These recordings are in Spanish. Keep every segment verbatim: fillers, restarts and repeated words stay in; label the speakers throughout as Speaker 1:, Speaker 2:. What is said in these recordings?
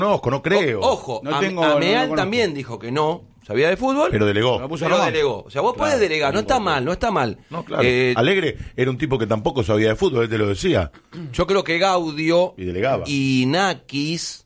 Speaker 1: conozco, no creo.
Speaker 2: O, ojo,
Speaker 3: no
Speaker 2: Am-
Speaker 3: tengo,
Speaker 2: Ameal
Speaker 3: no
Speaker 2: también dijo que no sabía de fútbol.
Speaker 1: Pero delegó.
Speaker 3: Lo puso
Speaker 2: Pero
Speaker 3: Román.
Speaker 2: delegó. O sea, vos
Speaker 3: Claro,
Speaker 2: podés delegar, no está mal, no está mal.
Speaker 1: No, claro.
Speaker 2: Eh,
Speaker 1: Alegre era un tipo que tampoco sabía de fútbol, él te lo decía.
Speaker 2: yo creo que Gaudio
Speaker 1: Y delegaba.
Speaker 2: y Nakis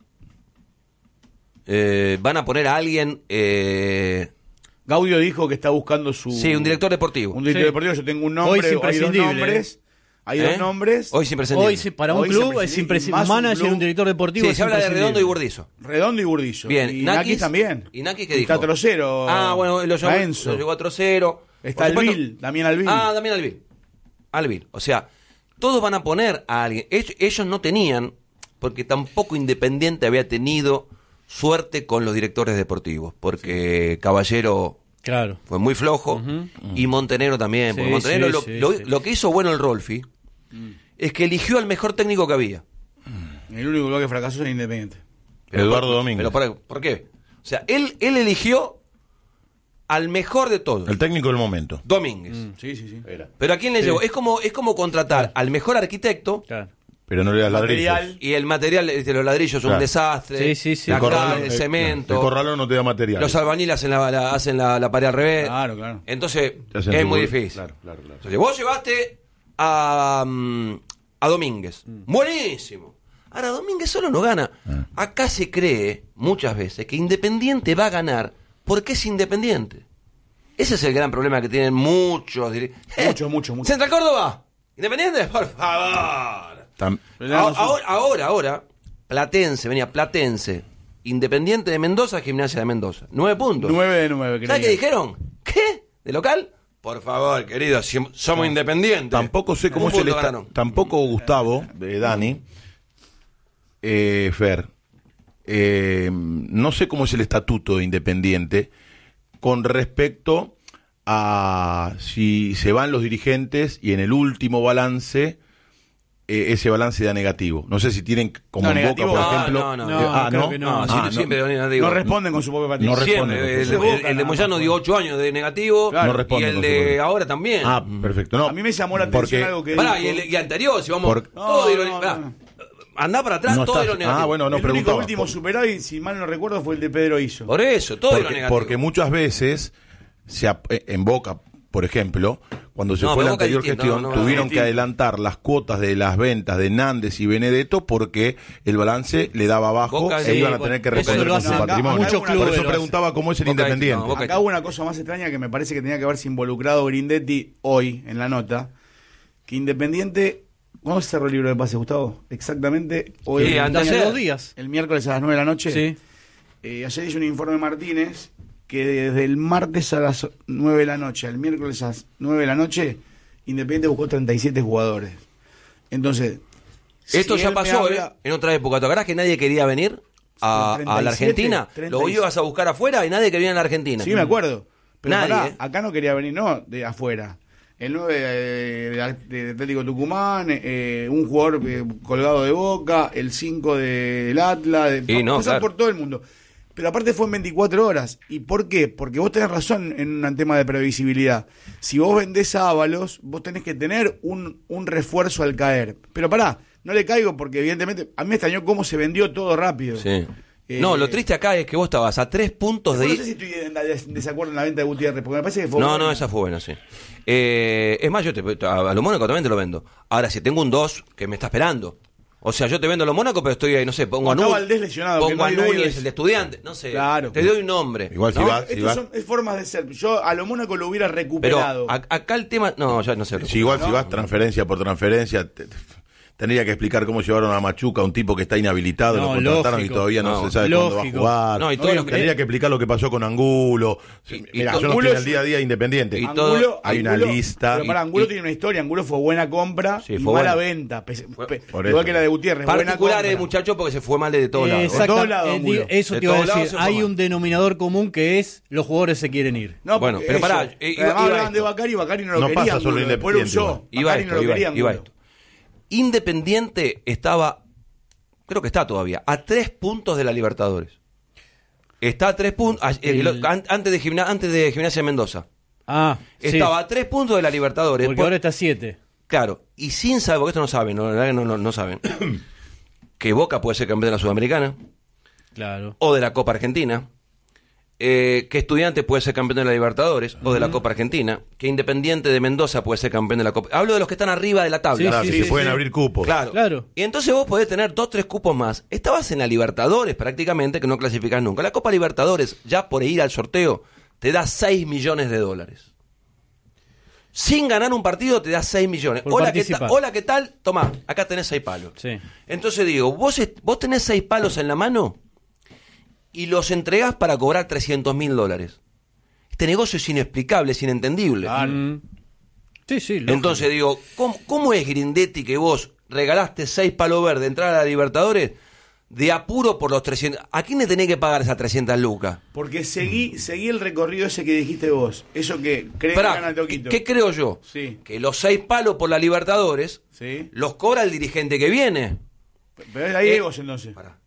Speaker 2: eh, van a poner a alguien... Eh,
Speaker 3: Gaudio dijo que está buscando su...
Speaker 2: sí, un director deportivo.
Speaker 3: Un director
Speaker 4: Sí.
Speaker 3: deportivo, yo tengo un
Speaker 4: Hoy
Speaker 3: nombre,
Speaker 4: es
Speaker 3: hay dos
Speaker 4: imprescindible,
Speaker 3: nombres. Hay
Speaker 2: ¿Eh?
Speaker 3: dos nombres.
Speaker 2: Hoy es imprescindible.
Speaker 4: Hoy sí, para un
Speaker 3: Hoy
Speaker 4: club
Speaker 3: se
Speaker 4: es
Speaker 3: prescinde-
Speaker 4: imprescindible.
Speaker 3: más
Speaker 4: Un
Speaker 3: un
Speaker 4: manager,
Speaker 3: club.
Speaker 4: un director deportivo
Speaker 2: Sí,
Speaker 4: es
Speaker 2: se habla de
Speaker 4: imprescindible.
Speaker 2: Redondo y Burdizo.
Speaker 3: Redondo y Burdillo.
Speaker 2: Bien,
Speaker 3: y
Speaker 2: Nakis-
Speaker 3: Nakis también.
Speaker 2: ¿Y Nakis qué dijo?
Speaker 3: Está Trocero.
Speaker 2: Ah, bueno, lo llevó,
Speaker 3: a Enzo.
Speaker 2: lo llevó a Trocero.
Speaker 3: Está
Speaker 2: Por supuesto-
Speaker 3: Alvil, también Alvil.
Speaker 2: Ah, también Alvil. Alvil. O sea, todos van a poner a alguien. Ellos, ellos no tenían, porque tampoco Independiente había tenido suerte con los directores deportivos, porque Caballero
Speaker 4: Claro.
Speaker 2: fue muy flojo y Montenegro también.
Speaker 4: Sí,
Speaker 2: porque Montenegro
Speaker 4: sí,
Speaker 2: lo,
Speaker 4: sí,
Speaker 2: lo-
Speaker 4: sí.
Speaker 2: lo que hizo bueno el Rolfi es que eligió al mejor técnico que había.
Speaker 3: El único club que fracasó es Independiente.
Speaker 1: Eduardo
Speaker 2: por-
Speaker 1: Domínguez.
Speaker 2: Pero ¿por, por qué? O sea, él, él eligió al mejor de todos,
Speaker 1: El técnico del momento.
Speaker 2: Domínguez.
Speaker 3: Sí, sí, sí.
Speaker 1: Era.
Speaker 2: Pero ¿a quién le
Speaker 4: Sí.
Speaker 2: llevó? Es como, es como contratar al mejor arquitecto
Speaker 4: Claro.
Speaker 1: Pero no le das ladrillos.
Speaker 3: Material.
Speaker 2: y el material de los ladrillos es un
Speaker 1: Claro.
Speaker 2: desastre.
Speaker 4: Sí, sí, sí.
Speaker 2: La
Speaker 1: El
Speaker 2: cal,
Speaker 1: corralón,
Speaker 2: el
Speaker 1: eh,
Speaker 2: cemento.
Speaker 1: El corralón no te da material.
Speaker 2: Los albañiles hacen la, la- hacen la, la pared al revés.
Speaker 3: Claro, claro.
Speaker 2: Entonces,
Speaker 1: Te hacen
Speaker 2: es
Speaker 1: tu-
Speaker 2: muy difícil.
Speaker 1: Claro, claro, claro.
Speaker 2: Entonces, vos llevaste a, mm, a Domínguez. Buenísimo. Ahora, Domínguez solo no gana.
Speaker 1: Ah.
Speaker 2: Acá se cree muchas veces que Independiente va a ganar porque es Independiente. Ese es el gran problema que tienen muchos. dir- Eh,
Speaker 3: Muchos, muchos, muchos.
Speaker 2: Central Córdoba. Independiente, por favor.
Speaker 1: Tam-
Speaker 2: Ahora, ahora, ahora, ahora, Platense, venía Platense, Independiente de Mendoza, Gimnasia de Mendoza. Nueve puntos.
Speaker 3: Nueve de nueve.
Speaker 2: ¿Sabes qué dijeron? ¿Qué? ¿De local? Por favor, querido, si somos independientes.
Speaker 1: Tampoco sé cómo
Speaker 2: Un
Speaker 1: es el
Speaker 2: punto
Speaker 1: esta-
Speaker 2: ganaron.
Speaker 1: Tampoco Gustavo, de Dani, eh, Fer, eh, no sé cómo es el estatuto de Independiente con respecto a si se van los dirigentes y en el último balance eh, ese balance da negativo. No sé si tienen como
Speaker 3: No,
Speaker 1: en
Speaker 3: negativo,
Speaker 1: Boca, por
Speaker 2: no,
Speaker 1: ejemplo.
Speaker 2: no, no.
Speaker 4: No,
Speaker 1: eh, ah,
Speaker 4: creo
Speaker 1: no,
Speaker 4: que no.
Speaker 2: No,
Speaker 1: Ah,
Speaker 2: siempre,
Speaker 1: no.
Speaker 2: siempre no digo.
Speaker 3: No responden con su propia patria.
Speaker 1: No responden.
Speaker 2: Siempre. El,
Speaker 1: Siempre.
Speaker 2: el- el de Moyano dio ocho años de negativo.
Speaker 3: Claro.
Speaker 1: No
Speaker 2: Y
Speaker 1: responden
Speaker 2: el
Speaker 1: con su
Speaker 2: de
Speaker 1: propia-
Speaker 2: ahora también.
Speaker 1: Ah, perfecto. No,
Speaker 3: A mí me llamó la atención
Speaker 1: porque-
Speaker 3: algo que
Speaker 2: Pará,
Speaker 3: dijo.
Speaker 2: y el y anterior, si vamos.
Speaker 1: Por-
Speaker 2: todo
Speaker 3: No,
Speaker 2: dieron-
Speaker 3: no,
Speaker 2: pará,
Speaker 3: no.
Speaker 2: Andá para atrás,
Speaker 1: No
Speaker 2: todo
Speaker 1: estás-
Speaker 2: dieron negativo.
Speaker 1: Ah, bueno, no
Speaker 3: el único
Speaker 1: preguntaba.
Speaker 3: último superávit, si mal no recuerdo, fue el de Pedro Iso.
Speaker 2: Por eso, todo dieron
Speaker 1: Porque,
Speaker 2: negativo.
Speaker 1: porque muchas veces se ap- eh, en Boca, por ejemplo, cuando se
Speaker 2: No,
Speaker 1: fue
Speaker 2: pero
Speaker 1: la
Speaker 2: Boca es
Speaker 1: anterior
Speaker 2: distinto,
Speaker 1: gestión,
Speaker 2: no, no,
Speaker 1: tuvieron
Speaker 3: no,
Speaker 1: que
Speaker 3: distinto.
Speaker 1: adelantar las cuotas de las ventas de Nández y Benedetto porque el balance le daba abajo
Speaker 2: Boca,
Speaker 1: e
Speaker 2: sí,
Speaker 1: iban a
Speaker 2: bueno,
Speaker 1: tener que
Speaker 4: eso
Speaker 1: responder
Speaker 4: lo
Speaker 1: con su
Speaker 4: hacen
Speaker 1: patrimonio.
Speaker 3: muchos
Speaker 1: Por
Speaker 3: clubes
Speaker 1: eso
Speaker 4: lo hacen.
Speaker 1: preguntaba cómo es el
Speaker 2: Boca,
Speaker 1: Independiente.
Speaker 2: no, Boca-
Speaker 3: Acá hubo una cosa más extraña que me parece que tenía que haberse involucrado Grindetti hoy en la nota, que Independiente... ¿Cuándo se cerró el libro de pase, Gustavo? Exactamente. Hoy
Speaker 2: Sí, antes de
Speaker 4: Hace
Speaker 2: ayer.
Speaker 4: dos días.
Speaker 3: el miércoles a las nueve de la noche.
Speaker 4: Sí.
Speaker 3: Eh, ayer hizo un informe Martínez que desde el martes a las nueve de la noche al miércoles a las nueve de la noche, Independiente buscó treinta y siete jugadores. Entonces,
Speaker 2: Esto
Speaker 3: si
Speaker 2: ya
Speaker 3: él me
Speaker 2: pasó,
Speaker 3: habla-
Speaker 2: ¿eh? En otra época. ¿Te acordás que nadie quería venir a,
Speaker 3: treinta y
Speaker 2: a la
Speaker 3: siete,
Speaker 2: Argentina?
Speaker 3: treinta y
Speaker 2: Lo
Speaker 3: siete.
Speaker 2: ibas a buscar afuera y nadie quería en la Argentina.
Speaker 3: Sí, me acuerdo. Pero
Speaker 2: Nadie,
Speaker 3: pará,
Speaker 2: ¿eh?
Speaker 3: acá no quería venir, no, de afuera. El nueve de, de- de Atlético Tucumán, eh, un jugador eh, colgado de Boca, el cinco de- del Atlas, de,
Speaker 2: Y no,
Speaker 3: pasar
Speaker 2: claro.
Speaker 3: por todo el mundo. Pero aparte fue en veinticuatro horas. ¿Y por qué? Porque vos tenés razón en un tema de previsibilidad. Si vos vendés a Ábalos, vos tenés que tener un, un refuerzo al caer. Pero pará, no le caigo porque evidentemente a mí me extrañó cómo se vendió todo rápido.
Speaker 2: Sí.
Speaker 3: Eh,
Speaker 2: No, lo triste acá es que vos estabas a tres puntos de
Speaker 3: No
Speaker 2: ir.
Speaker 3: sé si estoy en des- desacuerdo en la venta de Gutiérrez, porque me parece que fue
Speaker 2: No,
Speaker 3: buena.
Speaker 2: no, esa fue buena, sí. Eh, es más, yo te, a, a los Mónaco también te lo vendo. Ahora, si tengo un dos que me está esperando. O sea, yo te vendo a los Mónaco, pero estoy ahí, no sé, pongo a
Speaker 3: Está
Speaker 2: Núñez.
Speaker 3: Valdés lesionado, que
Speaker 2: Pongo
Speaker 3: no
Speaker 2: a
Speaker 3: hay nadie
Speaker 2: Núñez,
Speaker 3: de-
Speaker 2: el de estudiante. No sé.
Speaker 3: Claro.
Speaker 2: Te doy un nombre.
Speaker 1: Igual si
Speaker 2: ¿no?
Speaker 1: vas-
Speaker 3: Estos
Speaker 1: vas-
Speaker 3: son es formas de ser. Yo a lo Mónaco lo hubiera
Speaker 2: Pero
Speaker 3: recuperado.
Speaker 2: a- acá el tema. No, ya no sé.
Speaker 1: Si igual
Speaker 3: ¿no?
Speaker 1: si vas transferencia por transferencia, te- te- tendría que explicar cómo llevaron a Machuca, un tipo que está inhabilitado,
Speaker 4: No,
Speaker 1: lo contrataron
Speaker 4: lógico.
Speaker 1: y todavía no,
Speaker 2: No,
Speaker 1: se sabe cuándo va a
Speaker 4: lógico.
Speaker 1: jugar.
Speaker 2: No, y todo lo que-
Speaker 1: tendría que explicar lo que pasó con Angulo.
Speaker 2: Y- y
Speaker 1: Mira,
Speaker 2: to-
Speaker 1: yo no
Speaker 3: Angulo
Speaker 1: estoy en el
Speaker 3: es-
Speaker 1: día a día independiente.
Speaker 2: y todo-
Speaker 3: Angulo-
Speaker 1: hay una
Speaker 3: Angulo-
Speaker 1: lista.
Speaker 3: Pero para
Speaker 2: Y-
Speaker 3: Angulo
Speaker 2: y-
Speaker 3: tiene una historia. Angulo fue buena compra
Speaker 2: Sí,
Speaker 3: y
Speaker 2: fue
Speaker 3: mala
Speaker 2: buena.
Speaker 3: venta. Pe-
Speaker 2: Fue-
Speaker 3: pe-
Speaker 1: por
Speaker 3: igual
Speaker 1: eso.
Speaker 3: que la de Gutiérrez. buena
Speaker 2: Particular
Speaker 3: compra.
Speaker 2: el muchacho porque se fue mal de todos lados.
Speaker 4: Exacta-
Speaker 3: todos lados,
Speaker 4: eh,
Speaker 3: Angulo.
Speaker 4: Eso
Speaker 2: De
Speaker 4: te iba a
Speaker 2: todos lados
Speaker 4: decir.
Speaker 2: se fue
Speaker 4: Hay
Speaker 2: mal.
Speaker 4: un denominador común que es los jugadores se quieren ir.
Speaker 3: No,
Speaker 2: Bueno,
Speaker 3: porque
Speaker 2: pero pará,
Speaker 3: ellos-
Speaker 2: eh, iba-
Speaker 3: además
Speaker 2: iba
Speaker 3: hablaban de
Speaker 2: esto.
Speaker 3: Bacari y Bacari no lo
Speaker 1: No
Speaker 3: quería.
Speaker 1: pasa solo
Speaker 3: Angulo, después lo
Speaker 1: Independiente
Speaker 3: usó.
Speaker 2: Iba
Speaker 3: Bacari
Speaker 2: esto,
Speaker 3: no lo
Speaker 2: iba,
Speaker 3: quería.
Speaker 2: iba
Speaker 3: Angulo.
Speaker 2: esto. Independiente estaba, creo que está todavía, a tres puntos de la Libertadores. Está a tres puntos, a- eh,
Speaker 4: El-
Speaker 2: lo- an- antes, de gimna- antes de Gimnasia de Mendoza.
Speaker 4: Ah, sí.
Speaker 2: Estaba a tres puntos de la Libertadores.
Speaker 4: Porque
Speaker 2: Por-
Speaker 4: ahora está a siete.
Speaker 2: Claro, y sin saber, porque esto no saben, no, la verdad que no, no, no saben, que Boca puede ser campeón de la Sudamericana,
Speaker 4: Claro.
Speaker 2: o de la Copa Argentina, eh, que Estudiantes puede ser campeón de la Libertadores o de la Copa Argentina, que Independiente de Mendoza puede ser campeón de la Copa. Hablo de los que están arriba de la tabla.
Speaker 4: Sí,
Speaker 1: Claro,
Speaker 4: sí,
Speaker 1: que
Speaker 4: sí,
Speaker 1: se pueden
Speaker 4: sí.
Speaker 1: abrir cupos.
Speaker 2: Claro.
Speaker 4: Claro.
Speaker 2: Y entonces vos podés tener dos, tres cupos más. Estabas en la Libertadores prácticamente, que no clasificás nunca. La Copa Libertadores, ya por ir al sorteo, te da seis millones de dólares. Sin ganar un partido te da seis millones.
Speaker 4: Por
Speaker 2: Hola, ¿qué
Speaker 4: participar.
Speaker 2: tal? Hola, ¿qué tal? Tomá, acá tenés seis palos.
Speaker 4: Sí.
Speaker 2: Entonces digo, vos, est- vos tenés seis palos en la mano y los entregás para cobrar trescientos mil dólares. Este negocio es inexplicable, es inentendible.
Speaker 4: Mm. Sí, sí. lógico.
Speaker 2: Entonces digo, ¿cómo, cómo es, Grindetti, que vos regalaste seis palos verdes, entrar a la Libertadores, de apuro por los trescientos? ¿A quién le tenés que pagar esas trescientas lucas?
Speaker 3: Porque seguí, seguí el recorrido ese que dijiste vos. Eso que crees que
Speaker 2: Esperá,
Speaker 3: gana
Speaker 2: ¿qué,
Speaker 3: Toquito.
Speaker 2: qué creo yo?
Speaker 3: Sí.
Speaker 2: Que los seis palos por la Libertadores
Speaker 3: Sí.
Speaker 2: los cobra el dirigente que viene.
Speaker 3: Pero ahí
Speaker 2: Eh,
Speaker 3: egos entonces.
Speaker 2: Pará.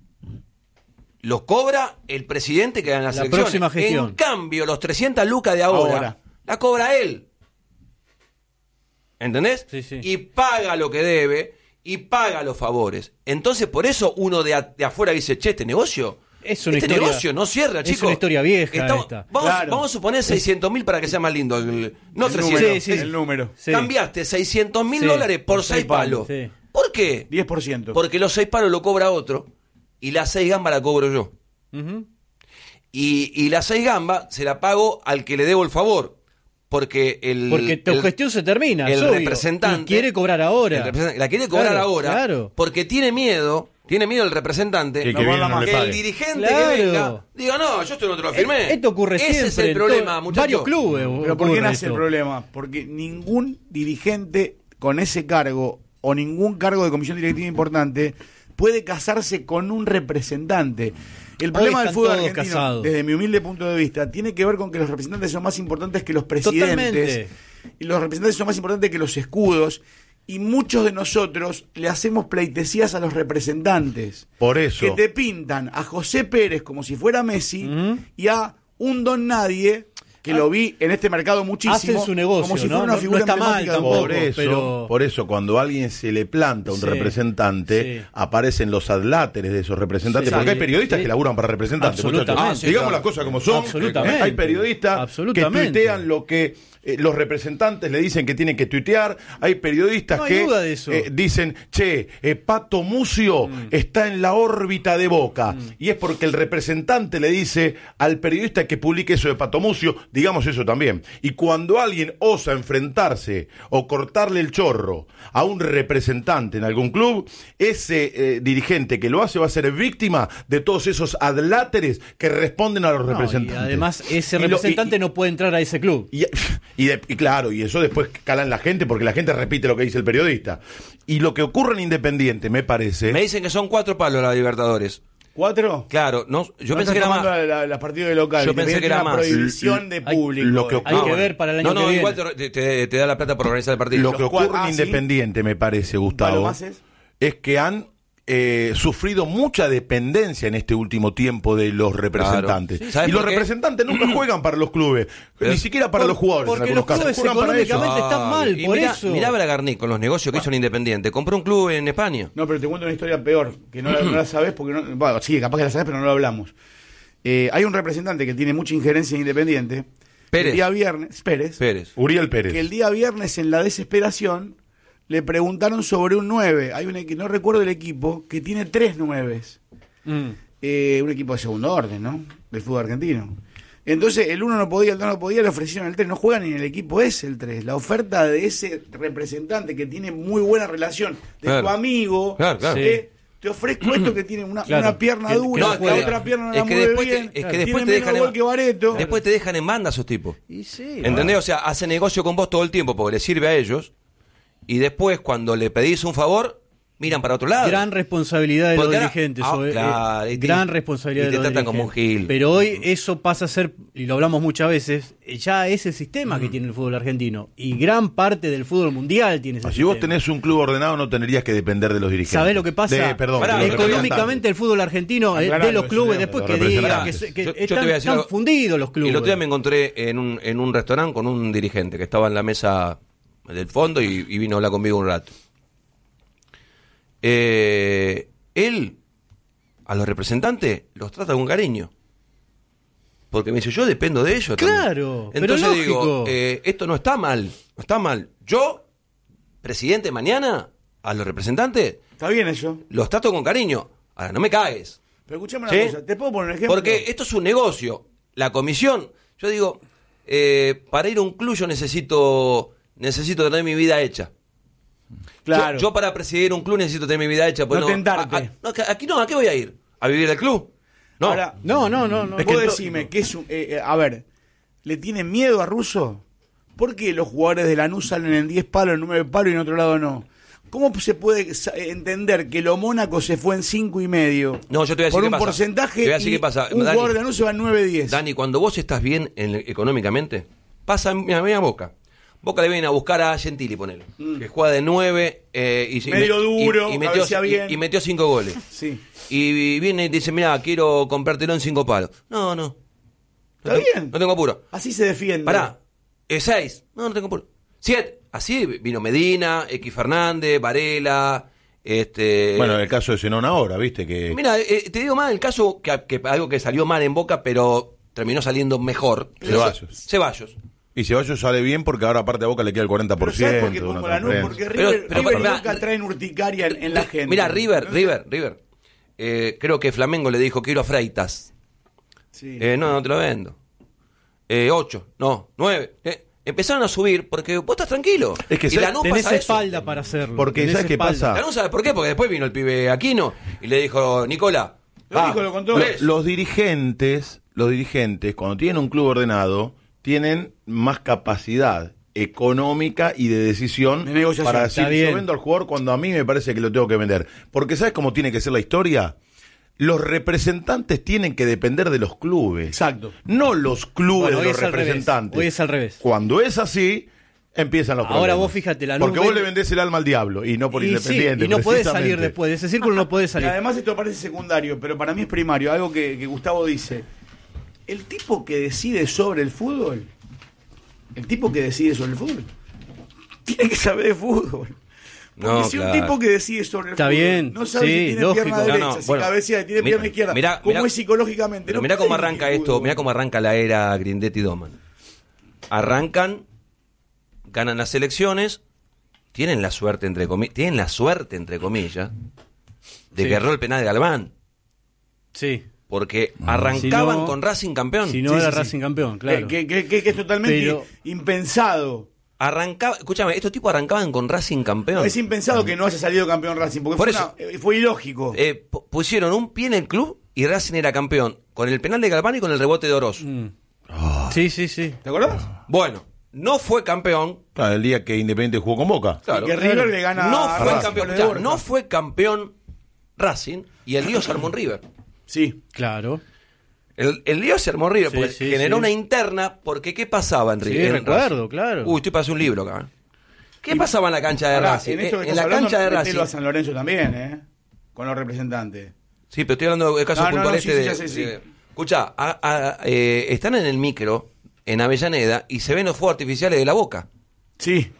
Speaker 2: Los cobra el presidente que gana la,
Speaker 4: La
Speaker 2: selección.
Speaker 4: próxima gestión.
Speaker 2: En cambio, los trescientas lucas de ahora,
Speaker 3: Ahora.
Speaker 2: la cobra él. ¿Entendés?
Speaker 4: Sí, sí.
Speaker 2: Y paga lo que debe y paga los favores. Entonces, por eso uno de, a- de afuera dice, che, este negocio...
Speaker 4: Es una
Speaker 2: este
Speaker 4: historia-
Speaker 2: negocio no cierra,
Speaker 4: es
Speaker 2: chicos.
Speaker 4: una historia vieja esta.
Speaker 2: Vamos,
Speaker 3: Claro.
Speaker 2: vamos a suponer seiscientos mil para que sea más lindo. el- no
Speaker 3: El
Speaker 2: trescientos.
Speaker 3: número,
Speaker 4: Sí, sí.
Speaker 3: el número.
Speaker 4: Sí.
Speaker 2: Cambiaste seiscientos mil
Speaker 4: Sí,
Speaker 2: dólares por
Speaker 3: por
Speaker 2: seis
Speaker 3: seis palos.
Speaker 2: palos.
Speaker 4: Sí.
Speaker 2: ¿Por qué?
Speaker 3: diez por ciento.
Speaker 2: Porque los seis palos lo cobra otro y las seis gambas la cobro yo.
Speaker 4: Ujú.
Speaker 2: Y, y la seis gambas se la pago al que le debo el favor. Porque el.
Speaker 4: Porque tu
Speaker 2: el-
Speaker 4: gestión se termina.
Speaker 2: el
Speaker 4: es obvio.
Speaker 2: representante.
Speaker 4: Y quiere cobrar ahora.
Speaker 2: el representante- la quiere cobrar
Speaker 4: Claro,
Speaker 2: ahora.
Speaker 4: claro.
Speaker 2: Porque tiene miedo. Tiene miedo el representante.
Speaker 1: Que el
Speaker 3: No
Speaker 1: que
Speaker 3: va
Speaker 1: viene
Speaker 3: la
Speaker 1: no le
Speaker 2: que el
Speaker 1: pague.
Speaker 2: dirigente
Speaker 4: Claro.
Speaker 2: que venga diga, no, yo esto no te lo firmé.
Speaker 4: Eh, Esto ocurre
Speaker 2: Ese
Speaker 4: siempre.
Speaker 2: es el
Speaker 4: en
Speaker 2: problema,
Speaker 4: todo-
Speaker 2: muchachos.
Speaker 4: Varios clubes.
Speaker 3: Pero ¿por qué
Speaker 4: ocurre
Speaker 3: nace el
Speaker 4: esto.
Speaker 3: problema? Porque ningún dirigente con ese cargo o ningún cargo de comisión directiva importante puede casarse con un representante. El problema del
Speaker 4: están
Speaker 3: fútbol
Speaker 4: todos
Speaker 3: argentino,
Speaker 4: casados.
Speaker 3: desde mi humilde punto de vista, tiene que ver con que los representantes son más importantes que los presidentes.
Speaker 4: Totalmente.
Speaker 3: Y los representantes son más importantes que los escudos. Y muchos de nosotros le hacemos pleitesías a los representantes.
Speaker 1: Por eso.
Speaker 3: Que te pintan a José Pérez como si fuera Messi
Speaker 4: Ujú.
Speaker 3: y a un don nadie, que lo vi en este mercado muchísimo,
Speaker 4: Hacen su negocio,
Speaker 3: como si
Speaker 4: ¿no?
Speaker 3: fuera una
Speaker 4: No-
Speaker 3: figura
Speaker 4: no está mal
Speaker 3: emblemática de un
Speaker 4: tampoco.
Speaker 1: Por
Speaker 3: pueblo.
Speaker 1: eso,
Speaker 4: pero-
Speaker 1: por eso, cuando a alguien se le planta un
Speaker 4: Sí,
Speaker 1: representante,
Speaker 4: sí.
Speaker 1: aparecen los adláteres de esos representantes,
Speaker 4: Sí,
Speaker 1: porque
Speaker 4: sí.
Speaker 1: hay periodistas
Speaker 4: Sí.
Speaker 1: que laburan para representantes,
Speaker 4: Absolutamente.
Speaker 1: muchachos.
Speaker 2: Ah, sí,
Speaker 1: Digamos
Speaker 2: claro.
Speaker 1: las cosas como son.
Speaker 4: Absolutamente.
Speaker 1: Hay periodistas que
Speaker 4: Absolutamente.
Speaker 1: tuitean lo que eh, los representantes le dicen que tienen que tuitear. Hay periodistas
Speaker 4: No hay
Speaker 1: que
Speaker 4: duda de eso.
Speaker 1: eh, dicen, che, eh, Pato Mucio está en la órbita de Boca. Y es porque el representante le dice al periodista que publique eso de Pato Mucio, digamos eso también. Y cuando alguien osa enfrentarse o cortarle el chorro a un representante en algún club, ese eh, dirigente que lo hace va a ser víctima de todos esos adláteres que responden a los
Speaker 4: No, y
Speaker 1: representantes.
Speaker 4: además, ese
Speaker 1: Y lo-
Speaker 4: representante
Speaker 1: y-
Speaker 4: no puede entrar a ese club.
Speaker 1: y, y de- y claro, y eso después cala en la gente porque la gente repite lo que dice el periodista. Y lo que ocurre en Independiente, me parece...
Speaker 2: Me dicen que son cuatro palos la Libertadores.
Speaker 3: ¿Cuatro?
Speaker 2: Claro, no, yo
Speaker 3: No
Speaker 2: pensé que era
Speaker 3: estás
Speaker 2: más.
Speaker 3: tomando la- la partidos de local.
Speaker 2: Yo pensé que era
Speaker 3: una
Speaker 2: más.
Speaker 3: prohibición de
Speaker 4: Hay-
Speaker 3: público.
Speaker 1: lo que
Speaker 4: Hay
Speaker 1: No,
Speaker 4: que
Speaker 1: bueno.
Speaker 4: ver para el año
Speaker 2: No,
Speaker 4: que
Speaker 2: no,
Speaker 4: viene.
Speaker 2: igual te, te- te da la plata por organizar el partido.
Speaker 1: Lo que
Speaker 3: Los
Speaker 1: ocurre
Speaker 3: cuatro-
Speaker 1: en
Speaker 3: ah, ¿sí?
Speaker 1: Independiente, me parece, Gustavo,
Speaker 3: más es?
Speaker 1: es que han eh, sufrido mucha dependencia en este último tiempo de los representantes.
Speaker 2: Claro. Sí, ¿sabes
Speaker 1: y los
Speaker 2: por qué?
Speaker 1: representantes nunca juegan para los clubes,
Speaker 2: Pero-
Speaker 1: ni siquiera para
Speaker 4: Por-
Speaker 1: los jugadores.
Speaker 4: porque
Speaker 1: en algunos
Speaker 4: los clubes
Speaker 1: casos. Juegan para ellos.
Speaker 4: económicamente están mal,
Speaker 2: Y
Speaker 4: por
Speaker 2: mirá,
Speaker 4: eso.
Speaker 2: Mirá Bragarni con los negocios que hizo en Independiente. Compró un club en España.
Speaker 3: No, pero te cuento una historia peor, que no la, no la sabes porque no... Bueno, sí, capaz que la sabes, pero no lo hablamos. Eh, hay un representante que tiene mucha injerencia en Independiente.
Speaker 2: Pérez.
Speaker 3: El día viernes... Pérez.
Speaker 2: Pérez.
Speaker 1: Uriel Pérez.
Speaker 3: Que el día viernes, en la desesperación, le preguntaron sobre un nueve. Hay un equi- no recuerdo el equipo, que tiene tres nueves.
Speaker 4: Mm.
Speaker 3: Eh, un equipo de segundo orden, ¿no? Del fútbol argentino. Entonces, el uno no podía, el dos no podía, le ofrecieron el tres. No juegan ni en el equipo ese, el tres. La oferta de ese representante que tiene muy buena relación, de
Speaker 2: Claro.
Speaker 3: tu amigo,
Speaker 2: Claro, claro.
Speaker 3: eh, te ofrezco esto que tiene una,
Speaker 4: Claro.
Speaker 3: una pierna
Speaker 4: Que- que
Speaker 3: dura,
Speaker 4: no
Speaker 3: la
Speaker 4: juega.
Speaker 3: otra pierna no
Speaker 2: Es
Speaker 3: la
Speaker 2: que
Speaker 3: mueve
Speaker 2: después te-
Speaker 3: bien,
Speaker 2: es que
Speaker 3: tiene
Speaker 2: después te
Speaker 3: menos
Speaker 2: dejan en-
Speaker 3: gol que Bareto.
Speaker 2: Después te dejan en banda esos tipos.
Speaker 4: Y sí,
Speaker 2: ¿Entendés? O sea, hace negocio con vos todo el tiempo porque le sirve a ellos. Y después, cuando le pedís un favor, miran para otro lado.
Speaker 4: gran responsabilidad de los
Speaker 2: Porque ahora-
Speaker 4: dirigentes.
Speaker 2: Ah,
Speaker 4: o- eh,
Speaker 2: claro, y te-
Speaker 4: gran responsabilidad
Speaker 2: y te
Speaker 4: de los
Speaker 2: tratan como un
Speaker 4: dirigentes.
Speaker 2: gil.
Speaker 4: Pero hoy eso pasa a ser, y lo hablamos muchas veces, eh, ya es el sistema que tiene el fútbol argentino. Y gran parte del fútbol mundial tiene ese
Speaker 1: Si vos
Speaker 4: sistema.
Speaker 1: tenés un club ordenado, no tendrías que depender de los dirigentes.
Speaker 4: ¿Sabés lo que pasa?
Speaker 1: De, perdón,
Speaker 2: Pará,
Speaker 1: de los
Speaker 4: Económicamente
Speaker 1: representantes.
Speaker 4: el fútbol argentino, eh, de
Speaker 3: Aclaralo,
Speaker 4: los clubes,
Speaker 3: eso,
Speaker 4: después
Speaker 1: los
Speaker 4: que diga que,
Speaker 1: representantes.
Speaker 4: se- que
Speaker 2: Yo- yo te
Speaker 4: están,
Speaker 2: voy a decir
Speaker 4: están
Speaker 2: algo.
Speaker 4: fundidos los clubes.
Speaker 2: El otro día me encontré en un, en un restaurante con un dirigente que estaba en la mesa del fondo y, y vino a hablar conmigo un rato. Eh, él a los representantes los trata con cariño. Porque me dice, yo dependo de ellos.
Speaker 4: Claro,
Speaker 2: también. Entonces
Speaker 4: pero
Speaker 2: digo,
Speaker 4: lógico.
Speaker 2: eh, esto no está mal, no está mal. Yo, presidente, mañana, a los representantes,
Speaker 3: Está bien eso.
Speaker 2: los trato con cariño. Ahora, no me cagues.
Speaker 3: Pero escuchame una
Speaker 2: ¿Sí?
Speaker 3: cosa, ¿te puedo poner un ejemplo?
Speaker 2: Porque esto es un negocio. La comisión, yo digo, eh, para ir a un club yo necesito, necesito tener mi vida hecha.
Speaker 3: Claro.
Speaker 2: Yo, yo para presidir un club necesito tener mi vida hecha. Pues
Speaker 3: No tentarte.
Speaker 2: a- a- no, que aquí no, ¿a qué voy a ir? ¿A vivir el club? No.
Speaker 3: Ahora,
Speaker 4: No, no, no, no.
Speaker 3: vos
Speaker 4: Es que
Speaker 3: decime que es un, eh, eh, a ver, ¿le tienen miedo a Russo? ¿Por qué los jugadores de Lanús salen en diez palos, en nueve palos y en otro lado no? ¿Cómo se puede sa- entender que lo Mónaco se fue en cinco y medio?
Speaker 2: No, yo te voy a decir
Speaker 3: por
Speaker 2: qué
Speaker 3: un
Speaker 2: pasa.
Speaker 3: porcentaje
Speaker 2: Te voy a decir
Speaker 3: y
Speaker 2: qué pasa.
Speaker 3: un
Speaker 2: Dani,
Speaker 3: jugador de Lanús se va en nueve diez.
Speaker 2: Dani, cuando vos estás bien en- económicamente, pasa mira, mira Boca. Boca le vienen a buscar a Gentili, ponele. Que juega de nueve eh, y,
Speaker 3: Medio
Speaker 2: y-
Speaker 3: duro,
Speaker 2: y, metió,
Speaker 3: cabecea
Speaker 2: y-
Speaker 3: bien.
Speaker 2: y metió cinco goles.
Speaker 3: Sí.
Speaker 2: Y viene y te dice, mira, quiero comprártelo en cinco palos. No, no.
Speaker 3: Está
Speaker 2: no tengo-
Speaker 3: bien.
Speaker 2: No tengo apuro.
Speaker 3: Así se defiende.
Speaker 2: Pará. Eh, seis. No, no tengo apuro. Siete. Así vino Medina, X Fernández, Varela, este...
Speaker 1: Bueno, el caso de Zenón ahora, viste que...
Speaker 2: Mira, eh, te digo más el caso que, que algo que salió mal en Boca, pero terminó saliendo mejor.
Speaker 1: Ceballos.
Speaker 2: Ceballos.
Speaker 1: Y Ceballos sale bien porque ahora aparte a Boca le queda el cuarenta por
Speaker 3: Pero ¿sabes
Speaker 1: ciento.
Speaker 3: por qué
Speaker 1: de una
Speaker 3: pongo Lanús?
Speaker 1: transferencia.
Speaker 3: Porque
Speaker 2: Pero-
Speaker 3: River,
Speaker 2: pero
Speaker 3: River y
Speaker 2: pará,
Speaker 3: Boca traen urticaria en, en la gente.
Speaker 2: Mira, River,
Speaker 3: ¿No?
Speaker 2: River, River. Eh, creo que Flamengo le dijo, quiero a Freitas.
Speaker 3: Sí.
Speaker 2: Eh, no, no te lo vendo. Eh, ocho, no, nueve. Eh, empezaron a subir porque vos estás tranquilo.
Speaker 1: Es que
Speaker 2: y
Speaker 1: ¿sabes?
Speaker 2: Lanús
Speaker 4: Tenés
Speaker 2: pasa eso.
Speaker 4: espalda para hacerlo.
Speaker 1: Porque,
Speaker 4: tenés
Speaker 1: ¿sabes qué
Speaker 4: espalda.
Speaker 1: pasa?
Speaker 2: Lanús, ¿sabes por qué? Porque después vino el pibe Aquino y le dijo, Nicola,
Speaker 3: Lo dijo, lo contó.
Speaker 2: por
Speaker 1: Lo-
Speaker 2: eso.
Speaker 1: Los dirigentes, los dirigentes, cuando tienen un club ordenado, tienen más capacidad económica y de decisión
Speaker 3: De negociación.
Speaker 1: para decir,
Speaker 4: Está bien.
Speaker 1: yo vendo al jugador cuando a mí me parece que lo tengo que vender. Porque ¿sabes cómo tiene que ser la historia? Los representantes tienen que depender de los clubes.
Speaker 3: Exacto.
Speaker 1: No los clubes
Speaker 4: Bueno,
Speaker 1: de
Speaker 4: hoy
Speaker 1: los
Speaker 4: es al revés.
Speaker 1: representantes.
Speaker 4: Hoy es al revés.
Speaker 1: Cuando es así, empiezan los
Speaker 4: Ahora
Speaker 1: problemas.
Speaker 4: vos fíjate, Lanús
Speaker 1: Porque vos
Speaker 4: vende-
Speaker 1: le vendés el alma al diablo y no por
Speaker 4: Y, sí,
Speaker 1: independiente.
Speaker 4: y no podés
Speaker 1: precisamente.
Speaker 4: salir después. De ese círculo no podés
Speaker 3: Y
Speaker 4: salir.
Speaker 3: además esto parece secundario, pero para mí es primario. Algo que, que Gustavo dice. El tipo que decide sobre el fútbol, el tipo que decide sobre el fútbol, tiene que saber de fútbol. Porque
Speaker 2: No,
Speaker 3: si
Speaker 2: claro.
Speaker 3: un tipo que decide sobre el
Speaker 4: Está
Speaker 3: fútbol
Speaker 4: bien,
Speaker 3: no sabe
Speaker 4: sí,
Speaker 3: si tiene
Speaker 4: lógico.
Speaker 3: pierna
Speaker 4: No,
Speaker 3: derecha,
Speaker 2: no,
Speaker 3: si
Speaker 2: bueno.
Speaker 3: cabecea, si tiene
Speaker 2: Mira,
Speaker 3: pierna izquierda,
Speaker 2: mira,
Speaker 3: cómo
Speaker 2: mira-
Speaker 3: es psicológicamente.
Speaker 2: Pero
Speaker 3: No
Speaker 2: mirá
Speaker 3: puede
Speaker 2: cómo
Speaker 3: dirigir
Speaker 2: arranca esto,
Speaker 3: fútbol.
Speaker 2: mirá cómo arranca la era Grindetti Doman. Arrancan, ganan las elecciones, tienen la suerte entre comillas, tienen la suerte entre comillas de
Speaker 4: Sí.
Speaker 2: que erró el penal de Galván,
Speaker 4: Sí.
Speaker 2: porque arrancaban
Speaker 4: Si no-
Speaker 2: con Racing campeón.
Speaker 4: Si no
Speaker 3: Sí,
Speaker 4: era
Speaker 3: sí, sí.
Speaker 4: Racing campeón, claro.
Speaker 3: Que, que- que- que es totalmente
Speaker 4: Pero-
Speaker 3: impensado.
Speaker 2: Arrancaba, escúchame, estos tipos arrancaban con Racing campeón.
Speaker 3: Es impensado que no haya salido campeón Racing, porque
Speaker 2: Por
Speaker 3: fue,
Speaker 2: eso-
Speaker 3: una- eh, fue ilógico.
Speaker 2: Eh, pu- pusieron un pie en el club y Racing era campeón con el penal de Galván y con el rebote de Oroz.
Speaker 4: Mm. Sí, sí, sí.
Speaker 3: ¿Te acordás?
Speaker 2: Bueno, no fue campeón.
Speaker 1: Claro, el día que Independiente jugó con Boca.
Speaker 2: Claro.
Speaker 3: Y que River le gana
Speaker 2: No
Speaker 3: a
Speaker 2: fue
Speaker 3: Racing
Speaker 2: campeón,
Speaker 3: con el de
Speaker 2: escuchá,
Speaker 3: Borja.
Speaker 2: no fue campeón Racing y el lío se armó en River.
Speaker 3: Sí.
Speaker 4: Claro.
Speaker 2: El, el lío se armó en River
Speaker 4: Sí,
Speaker 2: porque
Speaker 4: sí,
Speaker 2: generó
Speaker 4: sí.
Speaker 2: una interna porque ¿qué pasaba en
Speaker 4: Sí,
Speaker 2: River? en
Speaker 4: recuerdo,
Speaker 2: Racing?
Speaker 4: claro.
Speaker 2: Uy, estoy pasando un libro acá. ¿eh? ¿Qué pasaba en la cancha de
Speaker 3: Pará,
Speaker 2: Racing?
Speaker 3: en esto
Speaker 2: Eh,
Speaker 3: que
Speaker 2: en
Speaker 3: estás
Speaker 2: la
Speaker 3: hablando,
Speaker 2: cancha de
Speaker 3: metelo a
Speaker 2: Racing.
Speaker 3: San Lorenzo también, ¿eh? Con los representantes.
Speaker 2: Sí, pero estoy hablando del caso
Speaker 3: No, no,
Speaker 2: puntual
Speaker 3: no,
Speaker 2: este
Speaker 3: sí, sí,
Speaker 2: de...
Speaker 3: ya sé, sí.
Speaker 2: de- Escuchá, a- a- eh, están en el micro, en Avellaneda, y se ven los fuegos artificiales de la Boca.
Speaker 3: Sí.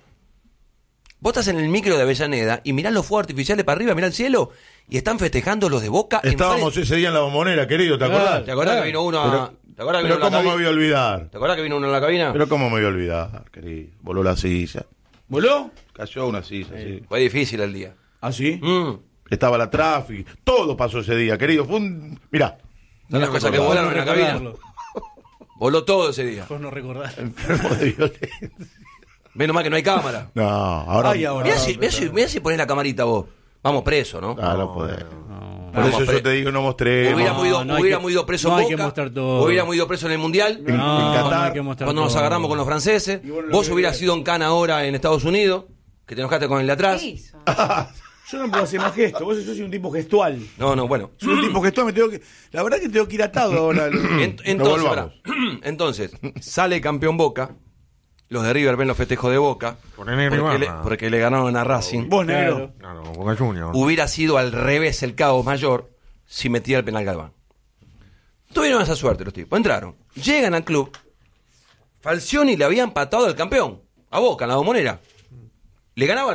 Speaker 2: Vos estás en el micro de Avellaneda y mirás los fuegos artificiales para arriba, mirá el cielo, y están festejando los de Boca.
Speaker 1: Estábamos
Speaker 2: enfrente.
Speaker 1: ese día en la bombonera, querido, ¿te
Speaker 4: Claro.
Speaker 1: acordás?
Speaker 2: ¿Te acordás
Speaker 4: Claro.
Speaker 2: que vino uno a...
Speaker 1: Pero,
Speaker 2: ¿Te acordás que
Speaker 1: pero
Speaker 2: vino uno a la
Speaker 1: ¿cómo me
Speaker 2: cabi-
Speaker 1: voy a olvidar?
Speaker 2: ¿Te acordás que vino uno a la cabina?
Speaker 1: Pero ¿cómo me voy a olvidar, querido? Voló la silla.
Speaker 3: ¿Voló?
Speaker 1: Cayó una silla, sí.
Speaker 2: Fue difícil el día.
Speaker 3: ¿Ah, sí?
Speaker 2: Mm.
Speaker 1: Estaba la tráfico. Todo pasó ese día, querido. Fue un... Mirá.
Speaker 2: Son las cosas que
Speaker 1: recordaba.
Speaker 2: volaron en la cabina.
Speaker 4: Recordarlo.
Speaker 2: Voló todo ese día.
Speaker 4: Vos no recordás.
Speaker 1: Enfermo de violencia.
Speaker 2: Menos mal que no hay cámara.
Speaker 1: No, ahora...
Speaker 3: Ay, ahora.
Speaker 2: Mirá si, mirá si, mirá si ponés la camarita vos. Vamos preso, ¿no?
Speaker 1: Ah, no podés.
Speaker 4: No.
Speaker 1: Por
Speaker 2: Vamos
Speaker 1: eso
Speaker 2: pre-
Speaker 1: yo te digo, no mostré.
Speaker 2: Hubiéramos ido,
Speaker 4: no hay
Speaker 2: hubiéramos
Speaker 4: que-
Speaker 2: ido preso
Speaker 4: no
Speaker 2: en
Speaker 4: hay que
Speaker 2: Boca,
Speaker 4: mostrar todo.
Speaker 2: hubiéramos ido preso en el Mundial,
Speaker 1: En-
Speaker 4: No,
Speaker 1: en Qatar,
Speaker 4: no hay que mostrar
Speaker 2: cuando nos
Speaker 4: todo.
Speaker 2: agarramos con los franceses.
Speaker 3: Y bueno, lo
Speaker 2: Vos
Speaker 3: que-
Speaker 2: hubieras sido en Cana ahora en Estados Unidos, que te enojaste con el de atrás.
Speaker 5: ¿Qué hizo?
Speaker 3: Yo no puedo hacer más gestos. Vos yo soy un tipo gestual.
Speaker 2: No, no, bueno.
Speaker 3: Soy un tipo gestual. Me tengo que... La verdad que tengo que ir atado ahora.
Speaker 2: En- entonces,
Speaker 1: volvamos.
Speaker 2: pará. entonces, sale campeón Boca. Los de River ven los festejos de Boca.
Speaker 6: Con el negro y
Speaker 2: Porque le,
Speaker 6: Barra.
Speaker 2: porque le ganaron a Racing.
Speaker 3: Vos, negro.
Speaker 4: Claro.
Speaker 6: Claro, Boca Juniors.
Speaker 2: Hubiera sido al revés el caos mayor si metía el penal Galván. Tuvieron esa suerte los tipos. Entraron. Llegan al club. Falcioni le había empatado al campeón. A Boca, en la bombonera. ¿Le ganaba o no?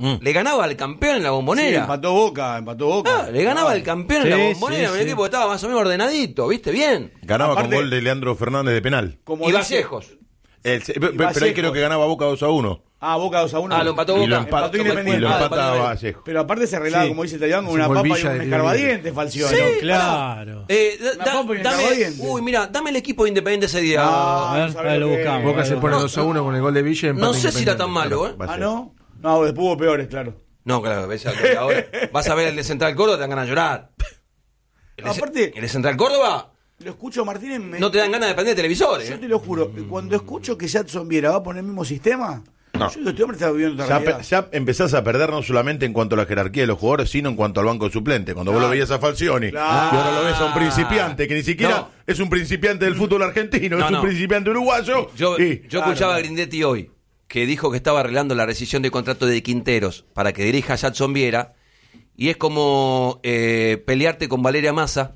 Speaker 2: Mm. Le ganaba al campeón en la Bombonera.
Speaker 3: Sí, empató Boca, empató Boca.
Speaker 2: Ah, le ganaba
Speaker 3: Ah.
Speaker 2: al campeón
Speaker 4: Sí,
Speaker 2: en la Bombonera,
Speaker 4: sí,
Speaker 2: un
Speaker 4: sí.
Speaker 2: equipo que estaba más o menos ordenadito, ¿viste? Bien.
Speaker 1: Ganaba
Speaker 3: Aparte-
Speaker 1: con gol de Leandro Fernández de penal.
Speaker 3: Como
Speaker 2: Y
Speaker 3: dice-
Speaker 2: Vallejos.
Speaker 1: El- pe- pe- pero ahí
Speaker 3: Vallejos.
Speaker 1: creo que ganaba Boca dos a uno.
Speaker 3: Ah, Boca dos a uno.
Speaker 2: Ah, lo empató
Speaker 1: Y
Speaker 2: Boca.
Speaker 1: lo empató
Speaker 3: Empató Independiente.
Speaker 1: y lo
Speaker 2: Ah,
Speaker 1: empata
Speaker 2: empató
Speaker 1: Vallejo.
Speaker 3: Pero aparte se arreglaba,
Speaker 4: Sí.
Speaker 3: como dice el Tallán, con
Speaker 5: Es
Speaker 3: una
Speaker 5: un
Speaker 3: papa y
Speaker 5: Villa
Speaker 3: un
Speaker 5: de
Speaker 3: escarbadiente, Falcioni.
Speaker 2: Sí.
Speaker 4: Claro.
Speaker 2: Eh, da-
Speaker 3: Una
Speaker 2: da-
Speaker 3: papa y un
Speaker 2: dame,
Speaker 3: escarbadiente.
Speaker 2: uy, mira, dame el equipo de Independiente ese día.
Speaker 3: Ah,
Speaker 4: A ver,
Speaker 3: no sabés
Speaker 4: ahí lo
Speaker 3: lo que
Speaker 4: buscamos.
Speaker 3: es.
Speaker 5: Boca se pone
Speaker 2: No.
Speaker 5: dos a uno con el gol de Villa. y empata
Speaker 2: No sé si era
Speaker 5: Independiente.
Speaker 2: tan malo, ¿eh?
Speaker 3: Ah, ¿no? No, después hubo peores, claro.
Speaker 2: No, claro, ves, ahora vas a ver el de Central Córdoba, te dan ganas de llorar. El de,
Speaker 3: Aparte-
Speaker 2: el de Central Córdoba,
Speaker 3: Lo escucho a Martínez. Me...
Speaker 2: no te dan ganas de prender televisores.
Speaker 3: Yo
Speaker 2: ¿eh?
Speaker 3: te lo juro, cuando escucho que Jadson Viera va a poner el mismo sistema,
Speaker 1: No.
Speaker 3: yo digo, este hombre está viviendo otra
Speaker 1: Ya,
Speaker 3: realidad.
Speaker 1: pe- ya empezás a perder no solamente en cuanto a la jerarquía de los jugadores, sino en cuanto al banco suplente. Cuando vos
Speaker 3: Claro.
Speaker 1: lo veías a Falcioni
Speaker 3: Claro.
Speaker 1: y ahora lo ves a un principiante, que ni siquiera
Speaker 2: No.
Speaker 1: es un principiante del fútbol argentino,
Speaker 2: No,
Speaker 1: es un
Speaker 2: no.
Speaker 1: principiante uruguayo.
Speaker 2: Yo,
Speaker 1: y-
Speaker 2: yo escuchaba a Grindetti hoy, que dijo que estaba arreglando la rescisión de contrato de Quinteros para que dirija a Jadson Viera, y es como eh, pelearte con Valeria Massa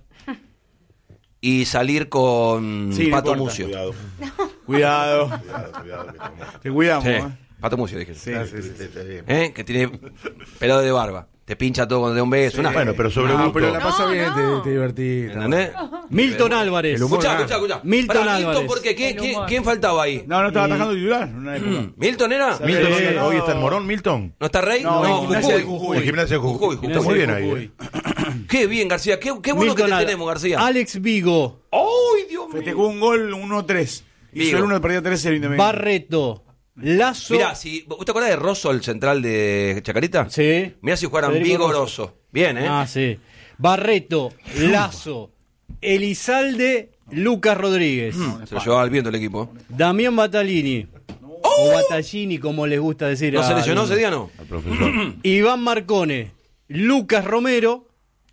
Speaker 2: y salir con
Speaker 3: Sí, no
Speaker 2: Pato
Speaker 3: importa.
Speaker 2: Mucio.
Speaker 1: Cuidado,
Speaker 3: Cuidado,
Speaker 1: cuidado, cuidado, que estamos-
Speaker 3: te cuidamos.
Speaker 2: Sí,
Speaker 3: ¿eh?
Speaker 2: Pato Mucio, dije.
Speaker 3: Sí.
Speaker 1: Sí, sí, sí, sí.
Speaker 2: ¿Eh? Que tiene pelado de barba. Te pincha todo cuando te da un beso. una-
Speaker 1: Bueno, pero sobre
Speaker 5: No,
Speaker 1: gusto.
Speaker 5: pero la pasa
Speaker 6: No,
Speaker 5: bien,
Speaker 6: no.
Speaker 5: te, te divertís.
Speaker 2: ¿Entendés?
Speaker 4: Milton Álvarez.
Speaker 5: El humor
Speaker 2: Escuchá,
Speaker 5: gana.
Speaker 2: escuchá, escuchá.
Speaker 4: Milton
Speaker 2: Pará,
Speaker 4: Álvarez.
Speaker 2: ¿por qué? ¿Quién,
Speaker 6: El
Speaker 2: quién-
Speaker 6: humor.
Speaker 2: quién faltaba ahí?
Speaker 3: No, no estaba atajando titular en una época.
Speaker 2: ¿Milton era?
Speaker 3: Sí.
Speaker 1: Milton,
Speaker 3: Sí.
Speaker 1: hoy,
Speaker 3: No.
Speaker 1: hoy está en Morón, Milton.
Speaker 2: ¿No está Rey?
Speaker 3: No, en Gimnasia de
Speaker 2: Jujuy.
Speaker 3: Jujuy.
Speaker 1: En Gimnasia de Jujuy.
Speaker 2: Jujuy,
Speaker 1: Está muy bien
Speaker 4: Gimnasia
Speaker 1: ahí.
Speaker 4: Jujuy.
Speaker 1: eh.
Speaker 2: Qué bien, García. Qué, qué bueno
Speaker 4: Milton
Speaker 2: que te
Speaker 4: Al-
Speaker 2: tenemos, García.
Speaker 4: Alex Vigo.
Speaker 2: ¡Ay, Dios mío!
Speaker 3: Festejó un gol uno tres. Hizo
Speaker 2: Vigo.
Speaker 3: el uno, perdió tres el Independiente.
Speaker 4: Barreto. Lazo.
Speaker 2: Mirá, si, ¿vos te acordás de Rosso, el central de Chacarita?
Speaker 4: Sí.
Speaker 2: Mirá si jugaran
Speaker 4: Federico
Speaker 2: Vigo
Speaker 4: Rosso.
Speaker 2: Rosso. Bien, ¿eh?
Speaker 4: Ah, sí. Barreto, Lazo, Elizalde, Lucas Rodríguez,
Speaker 2: Se lo llevaba al viento el equipo.
Speaker 4: Damián Batalini, o Battaglini, como les gusta decir.
Speaker 2: ¿No
Speaker 4: a
Speaker 2: se lesionó
Speaker 4: algunos.
Speaker 2: ese día, no?
Speaker 1: Al profesor.
Speaker 4: Iván Marcone, Lucas Romero,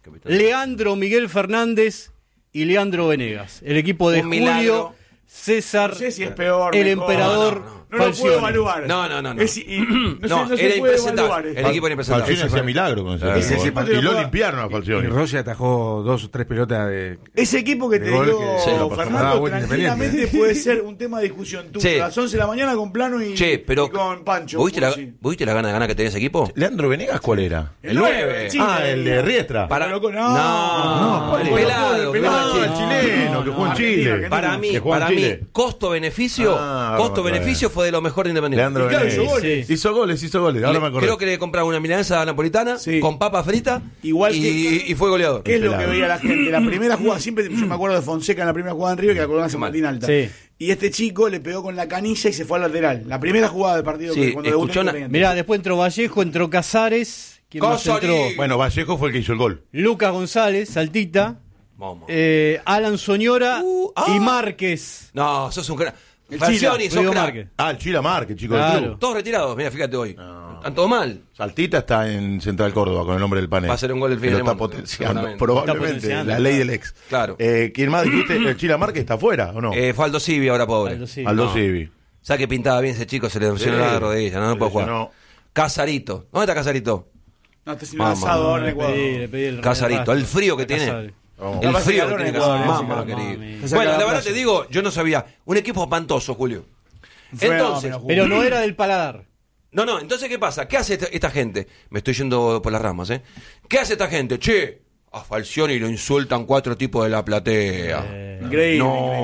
Speaker 4: Leandro Miguel Fernández y Leandro Venegas. El equipo de
Speaker 2: Un milagro.
Speaker 4: Julio César,
Speaker 3: No sé si es peor.
Speaker 4: el
Speaker 3: mejor.
Speaker 4: emperador
Speaker 3: No, no, no. No lo puedo
Speaker 4: Falcioni.
Speaker 3: evaluar.
Speaker 2: No, no, no, no.
Speaker 3: Es- y- no,
Speaker 2: No,
Speaker 3: se, no se
Speaker 2: era
Speaker 3: puede
Speaker 2: impresentable.
Speaker 3: evaluar.
Speaker 2: El
Speaker 3: esto.
Speaker 2: equipo era impresentable.
Speaker 1: Falcioni hacía milagro con ese
Speaker 5: Claro.
Speaker 1: equipo,
Speaker 5: Ese
Speaker 1: eh.
Speaker 3: equipo te
Speaker 1: Y
Speaker 3: lo
Speaker 1: lo
Speaker 3: juega-
Speaker 1: limpiaron a
Speaker 5: Y
Speaker 1: Falcioni.
Speaker 5: Rossi atajó dos o tres pelotas de.
Speaker 3: Ese equipo que te
Speaker 5: De gol
Speaker 3: digo,
Speaker 5: que-
Speaker 1: Sí, lo pasó.
Speaker 5: Ah,
Speaker 3: Fernando,
Speaker 5: bueno,
Speaker 3: tranquilamente
Speaker 5: Independiente.
Speaker 3: puede ser un tema de discusión tuya.
Speaker 2: Sí.
Speaker 3: A las once de la mañana con Plano y,
Speaker 2: Che, pero.
Speaker 3: y con Pancho.
Speaker 2: ¿Vos viste la,
Speaker 3: Sí.
Speaker 2: ¿vos viste la gana de ganar que tenía ese equipo?
Speaker 1: ¿Leandro Venegas cuál era?
Speaker 3: El nueve, sí,
Speaker 1: Ah, el de Riestra.
Speaker 2: Para-
Speaker 3: Pero loco, no,
Speaker 2: No,
Speaker 3: no,
Speaker 2: el
Speaker 3: no,
Speaker 2: pelado,
Speaker 3: el
Speaker 2: pelado.
Speaker 3: pelado.
Speaker 1: Ah, el chileno que jugó en
Speaker 3: Argentina,
Speaker 1: Chile.
Speaker 3: Argentina.
Speaker 2: Para mí,
Speaker 1: Que juega en
Speaker 2: para mí,
Speaker 1: Chile.
Speaker 2: costo-beneficio,
Speaker 1: Ah,
Speaker 2: costo-beneficio fue de lo mejor de Independiente.
Speaker 1: Leandro
Speaker 3: Y claro,
Speaker 1: Venegas.
Speaker 3: hizo goles.
Speaker 4: Sí.
Speaker 1: Hizo goles, hizo goles. Ahora
Speaker 2: Le-
Speaker 1: me acordé.
Speaker 2: creo que le compraba una milanesa napolitana
Speaker 3: Sí.
Speaker 2: con papa frita
Speaker 3: Igual
Speaker 2: y,
Speaker 3: que-
Speaker 2: y fue goleador.
Speaker 3: ¿Qué es lo que
Speaker 1: Pelado.
Speaker 3: veía la gente? La primera jugada, siempre yo me acuerdo de Fonseca en la primera jugada en River, que la colgaba en San Martín alta.
Speaker 4: Sí.
Speaker 3: Y este chico le pegó con la canilla y se fue al lateral. La primera jugada del partido
Speaker 2: Sí,
Speaker 3: que cuando debutó
Speaker 2: escuchó
Speaker 3: en
Speaker 2: una-
Speaker 3: Independiente.
Speaker 4: Mirá, después entró Vallejo, entró Casares. ¿Quién más
Speaker 2: Casares.
Speaker 4: entró?
Speaker 1: Bueno, Vallejo fue el que hizo el gol.
Speaker 4: Lucas González, Saltita.
Speaker 2: Vamos.
Speaker 4: eh, Alan Soñora
Speaker 2: Uh, ah.
Speaker 4: y Márquez.
Speaker 2: No, sos un crack.
Speaker 3: El
Speaker 2: Falcioni,
Speaker 3: Chila,
Speaker 2: sos
Speaker 4: Rodrigo
Speaker 2: crack.
Speaker 4: Márquez.
Speaker 1: Ah, el Chila Márquez, chico
Speaker 4: Claro.
Speaker 1: del club.
Speaker 2: Todos retirados, mira, fíjate hoy. Están todos mal.
Speaker 1: Saltita está en Central Córdoba con el nombre del panel.
Speaker 2: Va a ser un gol el fin
Speaker 1: Que
Speaker 2: de
Speaker 1: lo está
Speaker 2: semana,
Speaker 1: potenciando,
Speaker 2: seguramente.
Speaker 1: probablemente.
Speaker 4: Está potenciando,
Speaker 1: la
Speaker 4: claro.
Speaker 1: ley del ex.
Speaker 2: Claro.
Speaker 1: Eh, ¿Quién más dijiste? ¿El Chila Márquez está afuera o no?
Speaker 2: Eh, fue Aldo Civi ahora, pobre.
Speaker 4: Aldo Civi.
Speaker 1: Aldo
Speaker 2: no.
Speaker 1: Civi.
Speaker 2: ¿Sabes que pintaba bien ese chico? Se le lesionó
Speaker 1: Sí.
Speaker 2: la rodilla, no, no
Speaker 1: Se
Speaker 2: puede jugar.
Speaker 1: lesionó.
Speaker 2: Casarito. ¿Dónde está Casarito?
Speaker 3: No, está haciendo un
Speaker 2: Vamos.
Speaker 3: asado ahora en
Speaker 4: Le
Speaker 3: Ecuador.
Speaker 4: pedí, le pedí el
Speaker 2: Casarito.
Speaker 4: rastro.
Speaker 2: El frío que tiene.
Speaker 4: Casares.
Speaker 1: Vamos.
Speaker 2: El
Speaker 3: Capaz que
Speaker 2: frío que
Speaker 3: calor en
Speaker 2: tiene
Speaker 3: Ecuador,
Speaker 2: Casarito.
Speaker 3: encima.
Speaker 2: Mamá,
Speaker 4: Mami.
Speaker 2: querido.
Speaker 3: Se saca
Speaker 2: Bueno,
Speaker 3: la
Speaker 2: la verdad
Speaker 3: playa.
Speaker 2: te digo, yo no sabía. Un equipo espantoso, Julio. Entonces,
Speaker 3: Fenómeno,
Speaker 4: Pero no era del paladar.
Speaker 2: no, no, entonces, ¿qué pasa? ¿Qué hace esta, esta gente? Me estoy yendo por las ramas, ¿eh? ¿Qué hace esta gente? Che, a Falcioni lo insultan cuatro tipos de la platea.
Speaker 3: Increíble.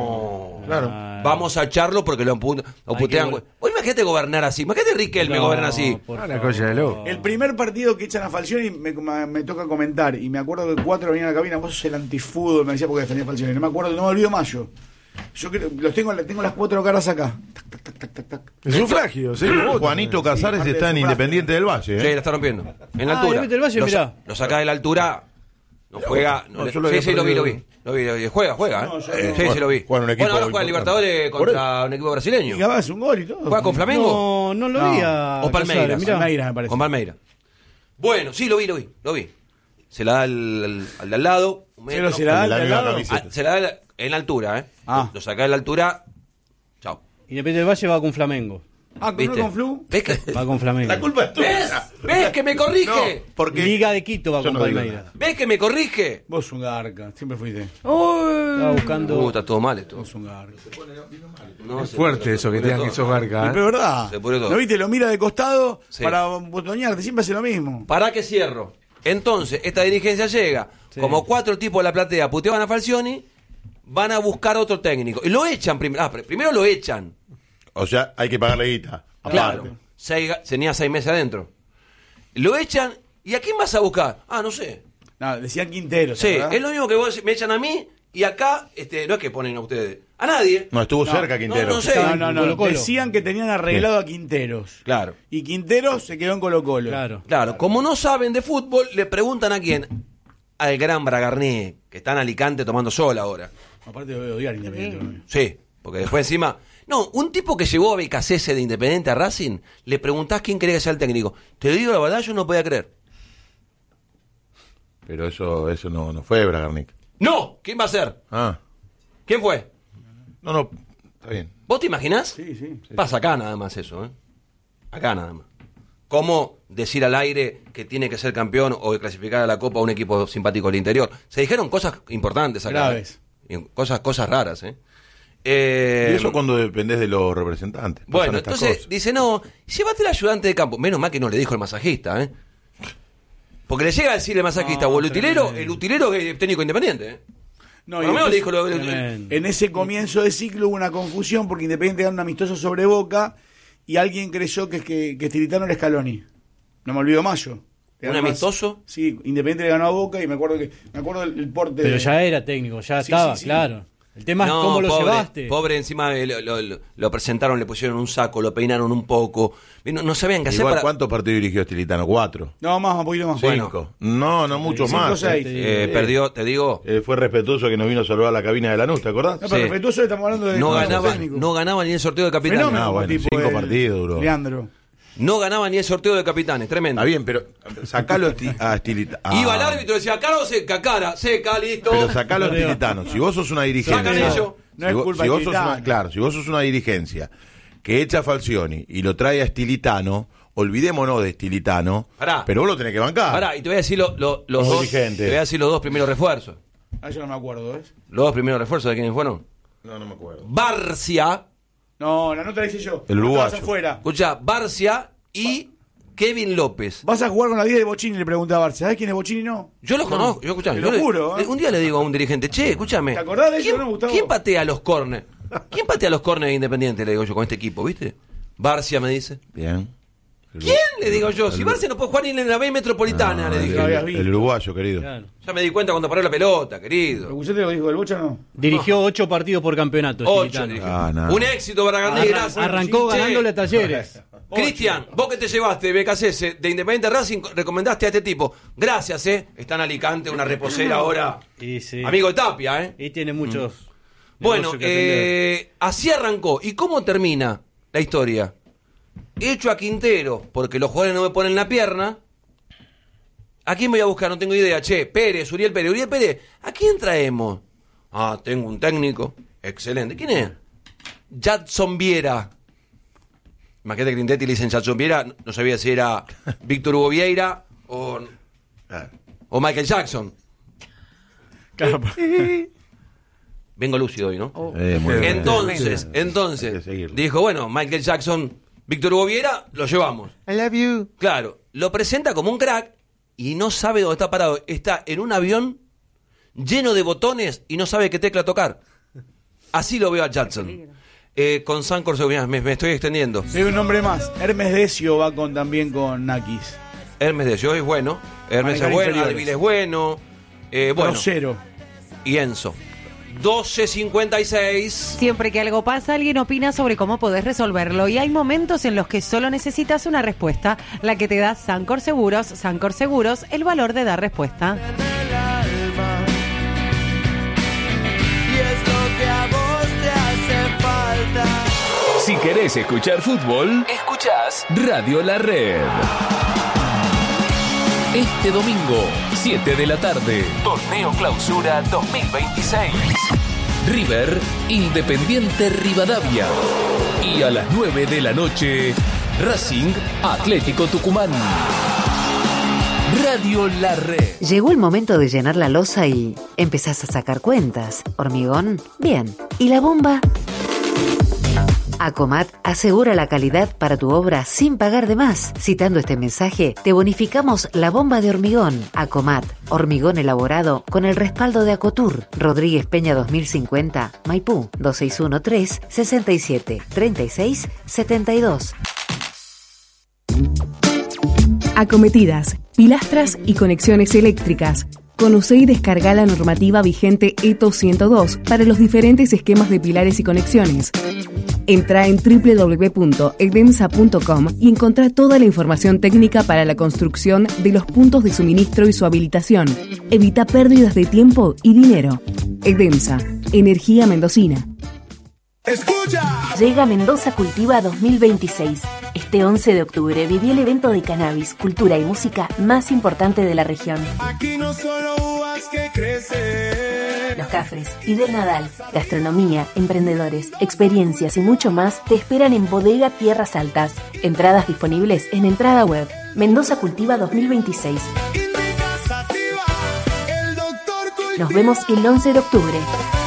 Speaker 2: No.
Speaker 1: Claro.
Speaker 2: Vamos a echarlo porque lo, ampu- lo
Speaker 4: Hay
Speaker 2: putean.
Speaker 4: que-
Speaker 2: Vos imagínate gobernar así. Imagínate Riquelme
Speaker 4: No,
Speaker 2: gobernar así.
Speaker 4: por
Speaker 5: Ah, la
Speaker 4: favor.
Speaker 5: cosa de loco.
Speaker 3: El primer partido que echan a Falcioni me, me, me toca comentar. Y me acuerdo que cuatro venían a la cabina. Vos sos el antifútbol, me decía porque defendía a Falcioni. No me acuerdo, no me olvido más yo. Yo creo, los tengo, tengo las cuatro caras acá. Tac, tac, tac, tac, tac, tac.
Speaker 5: El sufragio, sí. vos
Speaker 1: Juanito
Speaker 5: también.
Speaker 1: Casares
Speaker 3: parte
Speaker 1: está
Speaker 3: del
Speaker 1: en
Speaker 3: sufragio.
Speaker 1: Independiente del Valle.
Speaker 2: Sí,
Speaker 1: ¿eh?
Speaker 2: la está rompiendo. En la
Speaker 4: Ah,
Speaker 2: altura.
Speaker 4: Independiente del Valle,
Speaker 2: lo,
Speaker 4: mirá.
Speaker 2: lo saca de la altura. No juega.
Speaker 1: No,
Speaker 2: no,
Speaker 1: yo lo
Speaker 2: sí,
Speaker 1: había
Speaker 2: sí, lo vi, lo
Speaker 1: perdido.
Speaker 2: vi. Lo vi, lo vi. Juega, juega. ¿eh?
Speaker 3: No, yo
Speaker 1: no.
Speaker 2: sí, sí, lo vi.
Speaker 1: Juega en un equipo
Speaker 2: bueno, ahora juega en
Speaker 1: importante.
Speaker 2: Libertadores
Speaker 1: Por
Speaker 2: contra un equipo brasileño.
Speaker 3: Y hace un gol y todo.
Speaker 2: ¿Juega con Flamengo?
Speaker 4: No, no lo
Speaker 3: No.
Speaker 4: vi a
Speaker 2: O Palmeiras.
Speaker 4: Casares, mirá.
Speaker 3: Palmeiras, me parece.
Speaker 2: Con Palmeira. Bueno, sí, lo vi, lo vi, lo vi. Se la da al, al, al de al lado. un
Speaker 3: Pero
Speaker 2: metro.
Speaker 3: se la da
Speaker 1: La
Speaker 3: al
Speaker 1: misma
Speaker 3: lado.
Speaker 1: camiseta.
Speaker 2: Ah, se la da la- en la altura, ¿eh?
Speaker 3: Ah.
Speaker 2: Lo saca de la altura. Chao.
Speaker 4: Independiente del Valle va con Flamengo.
Speaker 3: Ah, ¿con,
Speaker 2: ¿Viste?
Speaker 3: no con Flu?
Speaker 2: ¿Ves que,
Speaker 4: Va con Flamengo.
Speaker 1: La culpa es
Speaker 2: ¿Ves?
Speaker 1: tuya.
Speaker 2: ¿Ves que me corrige?
Speaker 1: No, porque
Speaker 4: Liga de Quito va
Speaker 1: Yo
Speaker 4: con
Speaker 1: no digo
Speaker 4: Palmeiras.
Speaker 1: nada.
Speaker 2: ¿Ves que me corrige?
Speaker 3: Vos un garca, siempre fuiste.
Speaker 4: Estaba buscando.
Speaker 2: Uh, está todo mal esto.
Speaker 3: Vos un garca.
Speaker 2: No,
Speaker 5: Es
Speaker 2: se
Speaker 5: fuerte
Speaker 2: pudrió
Speaker 5: eso
Speaker 2: todo,
Speaker 5: que
Speaker 2: se
Speaker 5: tengan
Speaker 2: pudrió
Speaker 5: que
Speaker 2: todo.
Speaker 5: sos garca.
Speaker 3: Pero
Speaker 5: ¿eh?
Speaker 3: es verdad.
Speaker 2: Se pudrió todo.
Speaker 3: ¿No viste? Lo mira de costado
Speaker 2: Sí.
Speaker 3: para botonearte. Siempre hace lo mismo.
Speaker 2: ¿Para qué cierro? Entonces, esta dirigencia llega,
Speaker 4: Sí.
Speaker 2: como cuatro tipos de la platea puteaban a Falcioni, van a buscar otro técnico. Y lo echan primero. Ah, pr- primero lo echan.
Speaker 1: O sea, hay que pagarle guita.
Speaker 2: Claro.
Speaker 1: Aparte.
Speaker 2: Seis ga- tenía seis meses adentro. Lo echan. ¿Y a quién vas a buscar? Ah, no sé.
Speaker 3: No, decían Quintero. ¿te
Speaker 2: Sí,
Speaker 3: acordás?
Speaker 2: es lo mismo que vos me echan a mí y acá, este, no es que ponen a ustedes. A nadie.
Speaker 1: No, estuvo
Speaker 3: No,
Speaker 1: cerca Quintero.
Speaker 2: no, no sé.
Speaker 3: No, no, no.
Speaker 4: Colo-Colo.
Speaker 3: Decían que tenían arreglado a Quinteros.
Speaker 2: Claro.
Speaker 3: Y Quinteros se quedó en Colo-Colo.
Speaker 4: Claro.
Speaker 2: Claro, como no saben de fútbol, le preguntan a quién. Al gran Bragarné, que está en Alicante tomando sol ahora.
Speaker 3: Aparte de odiar Independiente. ¿no?
Speaker 2: Sí, porque después encima... No, un tipo que llevó a Becasese de Independiente a Racing, le preguntás quién quería que sea el técnico. Te digo la verdad, yo no podía creer.
Speaker 1: Pero eso, eso no, no fue Bragarnik.
Speaker 2: ¡No! ¿Quién va a ser?
Speaker 1: Ah.
Speaker 2: ¿Quién fue?
Speaker 1: No, no. Está bien.
Speaker 2: ¿Vos te imaginás?
Speaker 3: Sí, sí.
Speaker 2: Pasa acá nada más eso, ¿eh? Acá nada más. ¿Cómo decir al aire que tiene que ser campeón o clasificar a la Copa a un equipo simpático del interior? Se dijeron cosas importantes acá.
Speaker 3: Graves.
Speaker 2: ¿eh? Y Cosas, cosas raras, ¿eh? Eh,
Speaker 1: Y eso cuando dependés de los representantes. Pasan
Speaker 2: Bueno,
Speaker 1: estas
Speaker 2: entonces
Speaker 1: cosas.
Speaker 2: dice, no, llévate al ayudante de campo. Menos mal que no le dijo el masajista, ¿eh? Porque le llega a decir el masajista
Speaker 4: No,
Speaker 2: o el utilero,
Speaker 4: tremendo.
Speaker 2: el utilero es técnico independiente, ¿eh?
Speaker 3: No,
Speaker 2: Por
Speaker 3: y
Speaker 2: lo menos le
Speaker 3: después,
Speaker 2: dijo lo, lo-
Speaker 4: Tremendo.
Speaker 3: en ese comienzo de ciclo hubo una confusión porque Independiente ganó un amistoso sobre Boca y alguien creyó que, que, que Stilitano era Scaloni. No me olvido Mayo.
Speaker 2: ¿Un
Speaker 3: Además,
Speaker 2: amistoso?
Speaker 3: Sí, Independiente le ganó a Boca y me acuerdo que me acuerdo del, el porte.
Speaker 4: Pero
Speaker 3: de-
Speaker 4: ya era técnico, ya
Speaker 3: Sí,
Speaker 4: estaba,
Speaker 3: sí, sí.
Speaker 4: claro. El tema es
Speaker 2: No,
Speaker 4: cómo lo
Speaker 2: pobre,
Speaker 4: llevaste.
Speaker 2: Pobre, encima eh, lo, lo- lo- lo presentaron, le pusieron un saco, lo peinaron un poco. Y No, no sabían qué hacer
Speaker 1: Igual,
Speaker 2: para...
Speaker 1: ¿cuántos partidos dirigió Stilitano? Cuatro.
Speaker 3: No, más, un poquito más.
Speaker 2: Bueno.
Speaker 1: Cinco. No, no mucho
Speaker 3: Cinco,
Speaker 1: más.
Speaker 3: seis.
Speaker 1: eh.
Speaker 2: Eh, perdió, te digo,
Speaker 1: Eh, fue respetuoso que nos vino a saludar a la cabina de Lanús, ¿te acordás?
Speaker 3: No, pero
Speaker 2: Sí.
Speaker 3: respetuoso estamos hablando de
Speaker 2: no
Speaker 3: de
Speaker 2: ganaba,
Speaker 3: técnico.
Speaker 2: no ganaba ni el sorteo de capitanes.
Speaker 3: Fenómeno,
Speaker 1: Ah, bueno,
Speaker 3: tipo
Speaker 1: cinco
Speaker 3: el-
Speaker 1: partidos duró.
Speaker 3: Leandro.
Speaker 2: No ganaba ni el sorteo de capitanes, tremendo.
Speaker 1: Está bien, pero sacalo a Sti- a Stilitano.
Speaker 2: Iba al árbitro y decía, cara o seca, cara, seca, listo.
Speaker 1: Pero sacalo a
Speaker 4: No, digo.
Speaker 1: Stilitano. Si vos sos una
Speaker 2: Sacan
Speaker 1: dirigencia.
Speaker 2: ellos.
Speaker 3: No
Speaker 1: si
Speaker 3: es
Speaker 1: vos-
Speaker 3: culpa
Speaker 1: si
Speaker 3: de
Speaker 1: vos sos
Speaker 3: Stilitano.
Speaker 1: una, Claro, si vos sos una dirigencia que echa a Falcioni y lo trae a Stilitano, olvidémonos de Stilitano,
Speaker 2: Pará.
Speaker 1: pero vos lo tenés que bancar.
Speaker 2: Pará, y te voy a decir lo- lo- los
Speaker 1: Como
Speaker 2: dos.
Speaker 1: dirigente.
Speaker 2: Te voy a decir los dos primeros refuerzos.
Speaker 3: Ah, yo no me acuerdo, ¿ves?
Speaker 2: Los dos primeros refuerzos de quiénes fueron.
Speaker 1: No, no me acuerdo.
Speaker 2: Barcia,
Speaker 3: No, la nota la hice yo.
Speaker 1: El
Speaker 3: No
Speaker 1: uruguayo.
Speaker 3: estabas afuera.
Speaker 2: escucha, Barcia y Kevin López.
Speaker 3: Vas a jugar con la diez de Bochini, le preguntaba Barça. ¿Sabés quién es Bochini? No.
Speaker 2: Yo los conozco, yo escuchame,
Speaker 3: te
Speaker 2: yo
Speaker 3: lo
Speaker 2: le-
Speaker 3: juro, ¿eh?
Speaker 2: le- un día le digo a un dirigente, che, escúchame.
Speaker 3: ¿Te acordás de eso,
Speaker 2: ¿quién,
Speaker 3: no, Gustavo?
Speaker 2: ¿Quién patea los córneres? ¿Quién patea los córneres de Independiente? Le digo yo con este equipo, ¿viste? Barcia me dice.
Speaker 1: Bien. El-
Speaker 2: ¿Quién? Le digo yo. Si
Speaker 1: el-
Speaker 2: Barcia no puede jugar ni en la B Metropolitana,
Speaker 1: No,
Speaker 2: le
Speaker 1: el,
Speaker 2: dije.
Speaker 3: lo habías
Speaker 1: el-
Speaker 3: visto.
Speaker 1: el uruguayo, querido.
Speaker 4: Claro.
Speaker 2: Ya me di cuenta cuando paró la pelota,
Speaker 3: ¿Lo
Speaker 2: querido.
Speaker 3: escuchaste lo que dijo del Bocha no?
Speaker 4: Dirigió ocho partidos por campeonato.
Speaker 2: Ocho,
Speaker 4: Stilitano.
Speaker 2: dije.
Speaker 1: Ah, nada.
Speaker 2: Un éxito para Garnier,
Speaker 4: Arran-
Speaker 2: gracias.
Speaker 4: arrancó
Speaker 2: Che,
Speaker 4: ganándole a Talleres.
Speaker 2: Cristian, vos que te llevaste B K C S de Independiente Racing, recomendaste a este tipo. Gracias, eh. Está en Alicante, una reposera ahora.
Speaker 4: Y sí.
Speaker 2: Amigo de Tapia, eh.
Speaker 4: Y tiene muchos.
Speaker 2: Bueno,
Speaker 4: negocios que atender.
Speaker 2: eh, así arrancó. ¿Y cómo termina la historia? Hecho a Quintero, porque los jugadores no me ponen la pierna. ¿A quién voy a buscar? No tengo idea. Che, Pérez, Uriel Pérez. Uriel Pérez, ¿a quién traemos? Ah, tengo un técnico. Excelente. ¿Quién es? Jadson Viera. Imagínate que Grindetti le dicen Jadson Viera. No sabía si era Víctor Hugo Vieira o,
Speaker 1: Ah,
Speaker 2: o Michael Jackson.
Speaker 3: Claro.
Speaker 2: Vengo lúcido hoy, ¿no?
Speaker 1: eh, muy bien.
Speaker 2: Entonces,
Speaker 1: Hay que
Speaker 2: entonces,
Speaker 1: seguirlo.
Speaker 2: dijo, bueno, Michael Jackson, Víctor Hugo Viera, lo llevamos.
Speaker 5: I love you.
Speaker 2: Claro, lo presenta como un crack y no sabe dónde está parado. Está en un avión lleno de botones y no sabe qué tecla tocar. Así lo veo a Jackson. Eh, con Sancor, me, me estoy extendiendo.
Speaker 3: Hay un nombre más. Hermes Decio va con, también con Nakis.
Speaker 2: Hermes de Yo es bueno, Hermes
Speaker 3: Manejar
Speaker 2: es bueno,
Speaker 3: inferiores.
Speaker 2: Alvil es bueno, eh, bueno,
Speaker 3: Rosero.
Speaker 2: y Enzo. doce cincuenta y seis.
Speaker 6: Siempre que algo pasa, alguien opina sobre cómo podés resolverlo y hay momentos en los que solo necesitas una respuesta, la que te da Sancor Seguros. Sancor Seguros, el valor de dar respuesta.
Speaker 7: Si querés escuchar fútbol, escuchás Radio La Red. Este domingo, siete de la tarde, Torneo Clausura dos mil veintiséis. River, Independiente Rivadavia. Y a las nueve de la noche, Racing Atlético Tucumán. Radio La Red.
Speaker 8: Llegó el momento de llenar la losa y empezás a sacar cuentas. ¿Hormigón? Bien. ¿Y la bomba? Acomat asegura la calidad para tu obra sin pagar de más. Citando este mensaje, te bonificamos la bomba de hormigón. Acomat, hormigón elaborado con el respaldo de Acotur. Rodríguez Peña dos mil cincuenta, Maipú, dos seis uno tres, seis siete, tres seis, siete dos.
Speaker 9: Acometidas, pilastras y conexiones eléctricas. Conoce y descarga la normativa vigente E T O ciento dos para los diferentes esquemas de pilares y conexiones. Entra en doble u doble u doble u punto edemsa punto com y encontrá toda la información técnica para la construcción de los puntos de suministro y su habilitación. Evita pérdidas de tiempo y dinero. Edemsa, energía mendocina.
Speaker 10: ¡Escucha! Llega Mendoza Cultiva dos mil veintiséis. Este once de octubre viví el evento de cannabis, cultura y música más importante de la región.
Speaker 11: Aquí no solo uvas que crecen.
Speaker 10: Los Cafres y del Nadal, gastronomía, emprendedores, experiencias y mucho más te esperan en Bodega Tierras Altas. Entradas disponibles en entrada web. Mendoza Cultiva dos mil veintiséis. Nos vemos el once de octubre.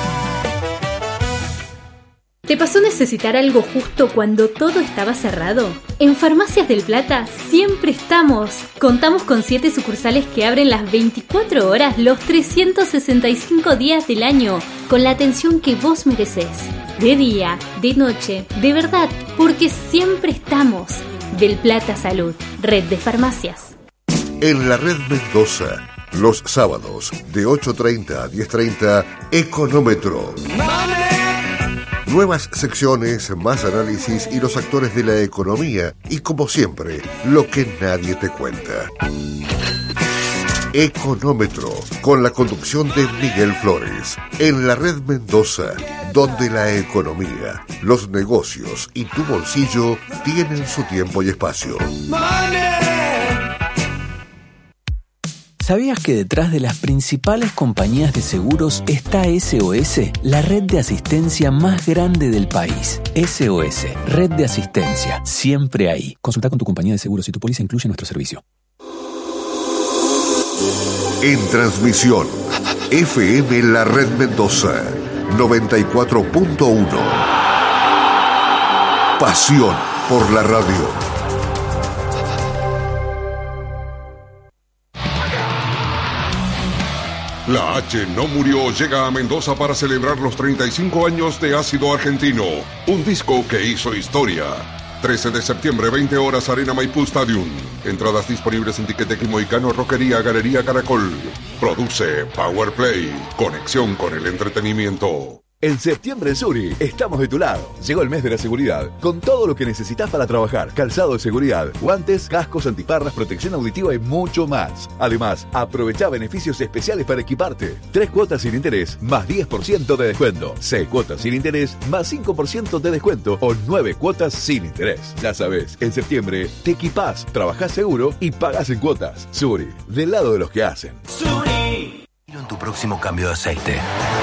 Speaker 12: ¿Te pasó necesitar algo justo cuando todo estaba cerrado? En Farmacias del Plata siempre estamos. Contamos con siete sucursales que abren las veinticuatro horas los trescientos sesenta y cinco días del año, con la atención que vos merecés. De día, de noche, de verdad, porque siempre estamos. Del Plata Salud, red de farmacias.
Speaker 13: En la red Mendoza, los sábados de ocho treinta a diez treinta, Económetro. Nuevas secciones, más análisis y los actores de la economía. Y como siempre, lo que nadie te cuenta. Económetro, con la conducción de Miguel Flores. En la red Mendoza, donde la economía, los negocios y tu bolsillo tienen su tiempo y espacio.
Speaker 14: ¿Sabías que detrás de las principales compañías de seguros está S O S, la red de asistencia más grande del país? S O S, red de asistencia, siempre ahí. Consulta con tu compañía de seguros si tu póliza incluye nuestro servicio.
Speaker 13: En transmisión, F M La Red Mendoza, noventa y cuatro punto uno. Pasión por la radio.
Speaker 15: La H no murió llega a Mendoza para celebrar los treinta y cinco años de Ácido Argentino, un disco que hizo historia. trece de septiembre, veinte horas, Arena Maipú Stadium. Entradas disponibles en Tiquetec y Moicano, Roquería, Galería Caracol. Produce Power Play, conexión con el entretenimiento.
Speaker 16: En septiembre en Suri, estamos de tu lado. Llegó el mes de la seguridad, con todo lo que necesitas para trabajar. Calzado de seguridad, guantes, cascos, antiparras, protección auditiva y mucho más. Además, aprovecha beneficios especiales para equiparte. Tres cuotas sin interés, más diez por ciento de descuento. Seis cuotas sin interés, más cinco por ciento de descuento. O nueve cuotas sin interés. Ya sabes, en septiembre te equipás, trabajás seguro y pagás en cuotas. Suri, del lado de los que hacen.
Speaker 17: Suri. En tu próximo cambio de aceite.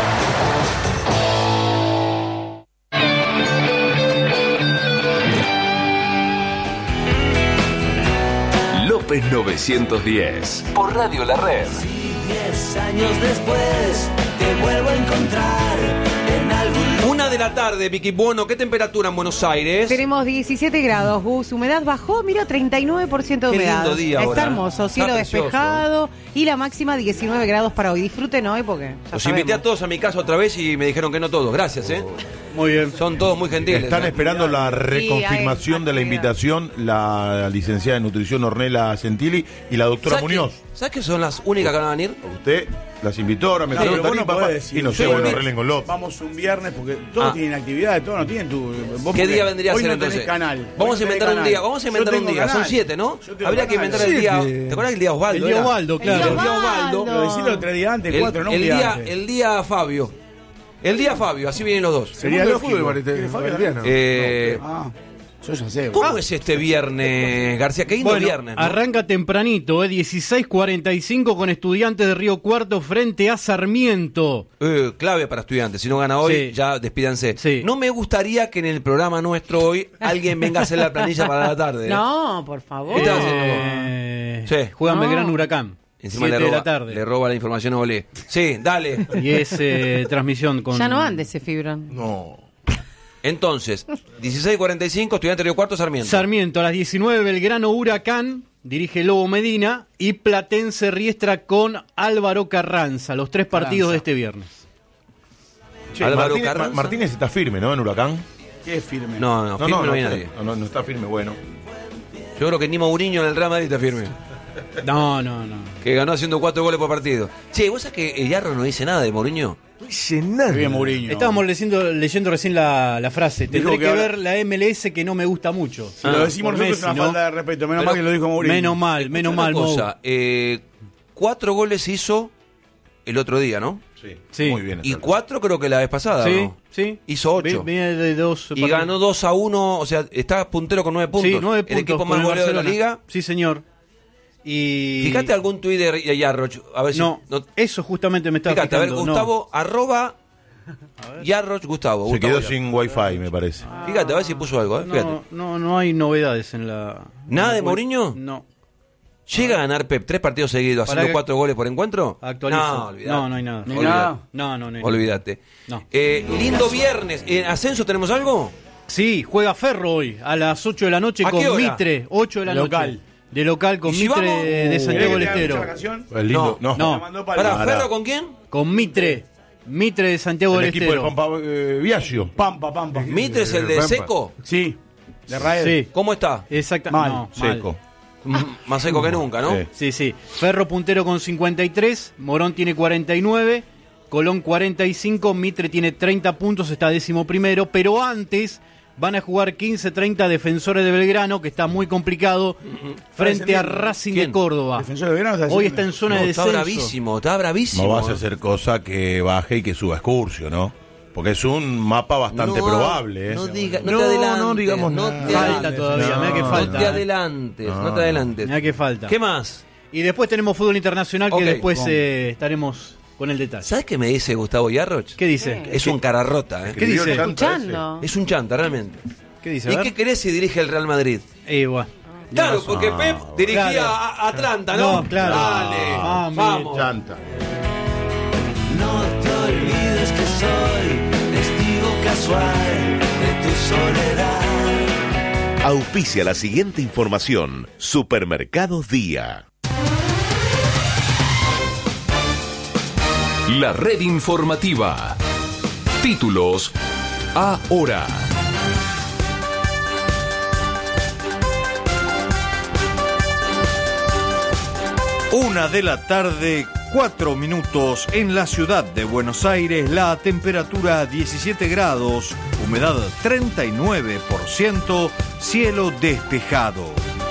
Speaker 7: López novecientos diez por Radio La Red.
Speaker 11: Si diez años después te vuelvo a encontrar en algún lugar.
Speaker 2: Una de la tarde, Vicky Buono, ¿qué temperatura en Buenos Aires?
Speaker 6: Tenemos diecisiete grados, Gus. Humedad bajó, mira, treinta y nueve por ciento de
Speaker 2: Qué
Speaker 6: humedad.
Speaker 2: lindo día
Speaker 6: Está
Speaker 2: ahora.
Speaker 6: hermoso, cielo
Speaker 2: Está precioso.
Speaker 6: despejado y la máxima diecinueve grados para hoy. Disfruten hoy porque ya
Speaker 2: Los
Speaker 6: sabemos.
Speaker 2: invité a todos a mi casa otra vez y me dijeron que no todos. Gracias, ¿eh?
Speaker 4: Muy bien.
Speaker 2: Son todos muy gentiles.
Speaker 1: Están
Speaker 2: ¿eh?
Speaker 1: esperando la
Speaker 6: Sí,
Speaker 1: reconfirmación
Speaker 6: hay
Speaker 1: de la
Speaker 6: actividad.
Speaker 1: invitación la licenciada en nutrición Ornella Gentili y la doctora
Speaker 2: ¿Sabes
Speaker 1: Muñoz.
Speaker 2: que- ¿Sabes que son las únicas que van a venir?
Speaker 1: Usted las invitó, ahora me
Speaker 3: Claro,
Speaker 1: preguntan,
Speaker 3: pero
Speaker 1: "¿Y
Speaker 3: vos no
Speaker 1: papá?"
Speaker 3: podés decir,
Speaker 1: y no sé,
Speaker 3: sí,
Speaker 1: bueno,
Speaker 3: vos-
Speaker 1: arreglen con López.
Speaker 3: Vamos un viernes porque todos
Speaker 2: Ah.
Speaker 3: tienen actividades, todos no tienen tu. vos
Speaker 2: ¿Qué
Speaker 3: porque
Speaker 2: día vendría a
Speaker 3: hoy
Speaker 2: ser
Speaker 3: no
Speaker 2: entonces?
Speaker 3: tenés canal.
Speaker 2: Vamos
Speaker 3: hoy
Speaker 2: a
Speaker 3: no tenés
Speaker 2: inventar un
Speaker 3: canal.
Speaker 2: día, vamos a
Speaker 3: Yo
Speaker 2: inventar un
Speaker 3: tengo
Speaker 2: día. Son
Speaker 3: canal.
Speaker 2: siete, ¿no?
Speaker 3: Yo tengo
Speaker 2: Habría que
Speaker 3: canal.
Speaker 2: inventar el día.
Speaker 5: Siete.
Speaker 2: ¿Te acuerdas del día Osvaldo?
Speaker 4: El día
Speaker 2: era?
Speaker 4: Osvaldo, claro.
Speaker 2: El día Osvaldo.
Speaker 3: Pero decirlo tres días antes,
Speaker 2: El,
Speaker 3: cuatro, no un
Speaker 2: el
Speaker 3: día
Speaker 2: día,
Speaker 3: antes.
Speaker 2: el día Fabio. El día Fabio, así vienen los dos.
Speaker 3: Sería
Speaker 5: El mundo del
Speaker 3: lógico.
Speaker 5: fútbol, Marite-
Speaker 3: ¿Quiere Fabio
Speaker 5: Valeriano.
Speaker 3: también?
Speaker 2: Eh,
Speaker 3: Ah. Yo ya sé.
Speaker 2: ¿Cómo es este viernes, García? Qué lindo
Speaker 4: Bueno,
Speaker 2: viernes, ¿no?
Speaker 4: arranca tempranito, eh, dieciséis cuarenta y cinco con Estudiantes de Río Cuarto frente a Sarmiento.
Speaker 2: Eh, clave para Estudiantes. Si no gana hoy,
Speaker 4: Sí.
Speaker 2: ya despídanse.
Speaker 4: Sí.
Speaker 2: No me gustaría que en el programa nuestro hoy alguien venga a hacer la planilla para la tarde. ¿eh?
Speaker 6: No, por favor.
Speaker 2: ¿Qué estás haciendo?
Speaker 4: Eh,
Speaker 2: Sí.
Speaker 4: Juegan
Speaker 6: No.
Speaker 4: Belgrano Huracán.
Speaker 2: Encima
Speaker 4: siete
Speaker 2: le roba,
Speaker 4: de la tarde.
Speaker 2: le roba la información a Olé. Sí, dale.
Speaker 4: Y es eh, transmisión con...
Speaker 6: Ya no ande ese Fibron.
Speaker 1: No.
Speaker 2: Entonces, dieciséis cuarenta y cinco, Estudiantes de Río Cuarto, Sarmiento.
Speaker 4: Sarmiento a las diecinueve, Belgrano Huracán, dirige Lobo Medina, y Platense Riestra con Álvaro Carranza, los tres partidos
Speaker 3: Carranza.
Speaker 4: de este viernes.
Speaker 1: Che,
Speaker 2: Álvaro
Speaker 1: Martínez,
Speaker 2: Carranza.
Speaker 1: Ma- Martínez está firme, ¿no? En Huracán.
Speaker 3: ¿Qué es firme?
Speaker 2: No, no, firme no,
Speaker 1: no,
Speaker 2: hay
Speaker 1: no,
Speaker 2: nadie.
Speaker 1: no, no, no está firme, bueno.
Speaker 2: Yo creo que ni Mourinho en el Real Madrid está firme.
Speaker 4: No, no, no.
Speaker 2: Que ganó haciendo cuatro goles por partido. Che, ¿vos sabés que el Yarro no dice nada de Mourinho?
Speaker 5: No dice nada.
Speaker 3: Bien, Mourinho.
Speaker 4: Estábamos leyendo, leyendo recién la, la frase. Tendré
Speaker 3: que
Speaker 4: que,
Speaker 3: ahora-
Speaker 4: ver la M L S que no me gusta mucho.
Speaker 3: Si lo decimos
Speaker 4: Por
Speaker 3: nosotros
Speaker 4: Messi,
Speaker 3: es una
Speaker 4: ¿no?
Speaker 3: falta de respeto. Menos
Speaker 2: Pero-
Speaker 3: mal que lo dijo Mourinho.
Speaker 4: Menos mal, menos
Speaker 2: Una
Speaker 4: mal, Mou.
Speaker 2: cosa, eh, cuatro goles hizo el otro día, ¿no?
Speaker 1: Sí,
Speaker 4: Sí.
Speaker 1: muy bien.
Speaker 2: Y cuatro creo que la vez pasada,
Speaker 4: Sí,
Speaker 2: ¿no?
Speaker 4: sí.
Speaker 2: Hizo ocho.
Speaker 4: Viene de dos
Speaker 2: Y
Speaker 4: partidos.
Speaker 2: ganó dos a uno, o sea, está puntero con nueve puntos.
Speaker 4: Sí, nueve puntos.
Speaker 2: El equipo
Speaker 4: con
Speaker 2: más
Speaker 4: el
Speaker 2: goleado de la
Speaker 4: Barcelona.
Speaker 2: liga.
Speaker 4: Sí, señor. Y...
Speaker 2: Fíjate algún Twitter de Yarroch, a ver si...
Speaker 4: No, eso justamente me estaba
Speaker 2: Fíjate, a ver,
Speaker 4: fijando, no.
Speaker 2: Gustavo, arroba Yarroch Gustavo.
Speaker 1: Se
Speaker 2: Gustavo
Speaker 1: quedó
Speaker 2: Yarroch.
Speaker 1: sin wifi, me parece.
Speaker 2: Fíjate, a ver si puso algo, ¿eh? Fíjate.
Speaker 4: No, no, no hay novedades en la...
Speaker 2: ¿Nada de
Speaker 4: en la-
Speaker 2: Mourinho?
Speaker 4: No.
Speaker 2: ¿Llega a ganar Pep tres partidos seguidos
Speaker 4: Para
Speaker 2: haciendo
Speaker 4: que-
Speaker 2: cuatro goles por encuentro?
Speaker 4: Actualizo.
Speaker 2: No, olvidate.
Speaker 4: No, no hay nada.
Speaker 3: Ni
Speaker 2: Olvidate.
Speaker 3: nada.
Speaker 4: No, no, no hay nada.
Speaker 2: Olvídate.
Speaker 4: No.
Speaker 2: Eh, lindo viernes. ¿En ascenso tenemos algo?
Speaker 4: Sí, juega Ferro hoy a las ocho de la noche
Speaker 2: ¿A
Speaker 4: con
Speaker 2: qué hora?
Speaker 4: Mitre. ocho de la
Speaker 3: Local.
Speaker 4: noche. De local con
Speaker 2: ¿Y si
Speaker 4: Mitre
Speaker 2: vamos?
Speaker 4: de Santiago del
Speaker 3: ¿Querés que te
Speaker 4: Estero.
Speaker 3: haga escuchar la canción?
Speaker 1: Es lindo. No,
Speaker 4: No.
Speaker 3: La mandó para
Speaker 2: ¿Para
Speaker 1: Pará.
Speaker 2: Ferro con quién?
Speaker 4: Con Mitre. Mitre de Santiago
Speaker 1: El
Speaker 4: del
Speaker 1: equipo de
Speaker 4: Estero.
Speaker 1: Juan Pablo eh, Viaggio.
Speaker 3: Pampa, Pampa.
Speaker 2: ¿Mitre es el de
Speaker 5: Pampa.
Speaker 2: Seco?
Speaker 3: Sí. De Raed.
Speaker 4: Sí,
Speaker 2: ¿Cómo está?
Speaker 4: exacta.
Speaker 3: Mal.
Speaker 4: no, mal.
Speaker 1: Seco.
Speaker 2: Mm, Más seco que nunca, ¿no?
Speaker 1: Sí.
Speaker 4: Sí, sí. Ferro puntero con cincuenta y tres, Morón tiene cuarenta y nueve, Colón cuarenta y cinco, Mitre tiene treinta puntos, está décimo primero, pero antes van a jugar quince treinta Defensores de Belgrano, que está muy complicado, frente a
Speaker 3: descendiendo.
Speaker 4: Racing
Speaker 2: ¿Quién?
Speaker 4: de Córdoba.
Speaker 3: Defensor de Belgrano está
Speaker 4: Hoy
Speaker 3: descendiendo.
Speaker 4: está en zona
Speaker 2: No,
Speaker 4: de
Speaker 2: está
Speaker 4: descenso.
Speaker 2: bravísimo, está bravísimo.
Speaker 1: No vas a
Speaker 2: ¿eh?
Speaker 1: hacer cosa que baje y que suba Excursio, ¿no? Porque es un mapa bastante
Speaker 2: No,
Speaker 1: probable. ¿eh?
Speaker 2: No, diga, no,
Speaker 1: No,
Speaker 2: te adelantes.
Speaker 1: no digamos
Speaker 2: no
Speaker 1: nada.
Speaker 2: te
Speaker 4: Falta
Speaker 2: adelantes.
Speaker 4: todavía, mirá que
Speaker 1: No,
Speaker 4: falta.
Speaker 2: No te
Speaker 4: eh.
Speaker 2: adelantes, no,
Speaker 1: No.
Speaker 2: te adelantes.
Speaker 4: Mirá que falta.
Speaker 2: ¿Qué más?
Speaker 4: Y después tenemos fútbol internacional, que
Speaker 2: Ok.
Speaker 4: después
Speaker 3: ¿Cómo?
Speaker 4: eh, estaremos con el detalle.
Speaker 2: ¿Sabes qué me dice Gustavo Yarroch?
Speaker 4: ¿Qué dice?
Speaker 2: Es un cara rota, ¿eh?
Speaker 4: ¿Qué dice?
Speaker 6: Escuchando.
Speaker 2: Es un chanta, realmente.
Speaker 4: ¿Qué dice? A
Speaker 2: ¿Y
Speaker 4: ver.
Speaker 2: qué querés si dirige el Real Madrid?
Speaker 4: Eh, bueno.
Speaker 2: Claro, porque Pep dirigía
Speaker 4: Claro.
Speaker 2: a a Atlanta, ¿no?
Speaker 4: No, claro.
Speaker 2: Dale,
Speaker 4: Ah,
Speaker 2: vamos.
Speaker 1: Chanta.
Speaker 11: No te olvides que soy testigo casual de tu soledad.
Speaker 13: Auspicia la siguiente información. Supermercados Día.
Speaker 7: La red informativa. Títulos ahora.
Speaker 18: Una de la tarde, cuatro minutos en la ciudad de Buenos Aires, la temperatura diecisiete grados, humedad treinta y nueve por ciento, cielo despejado.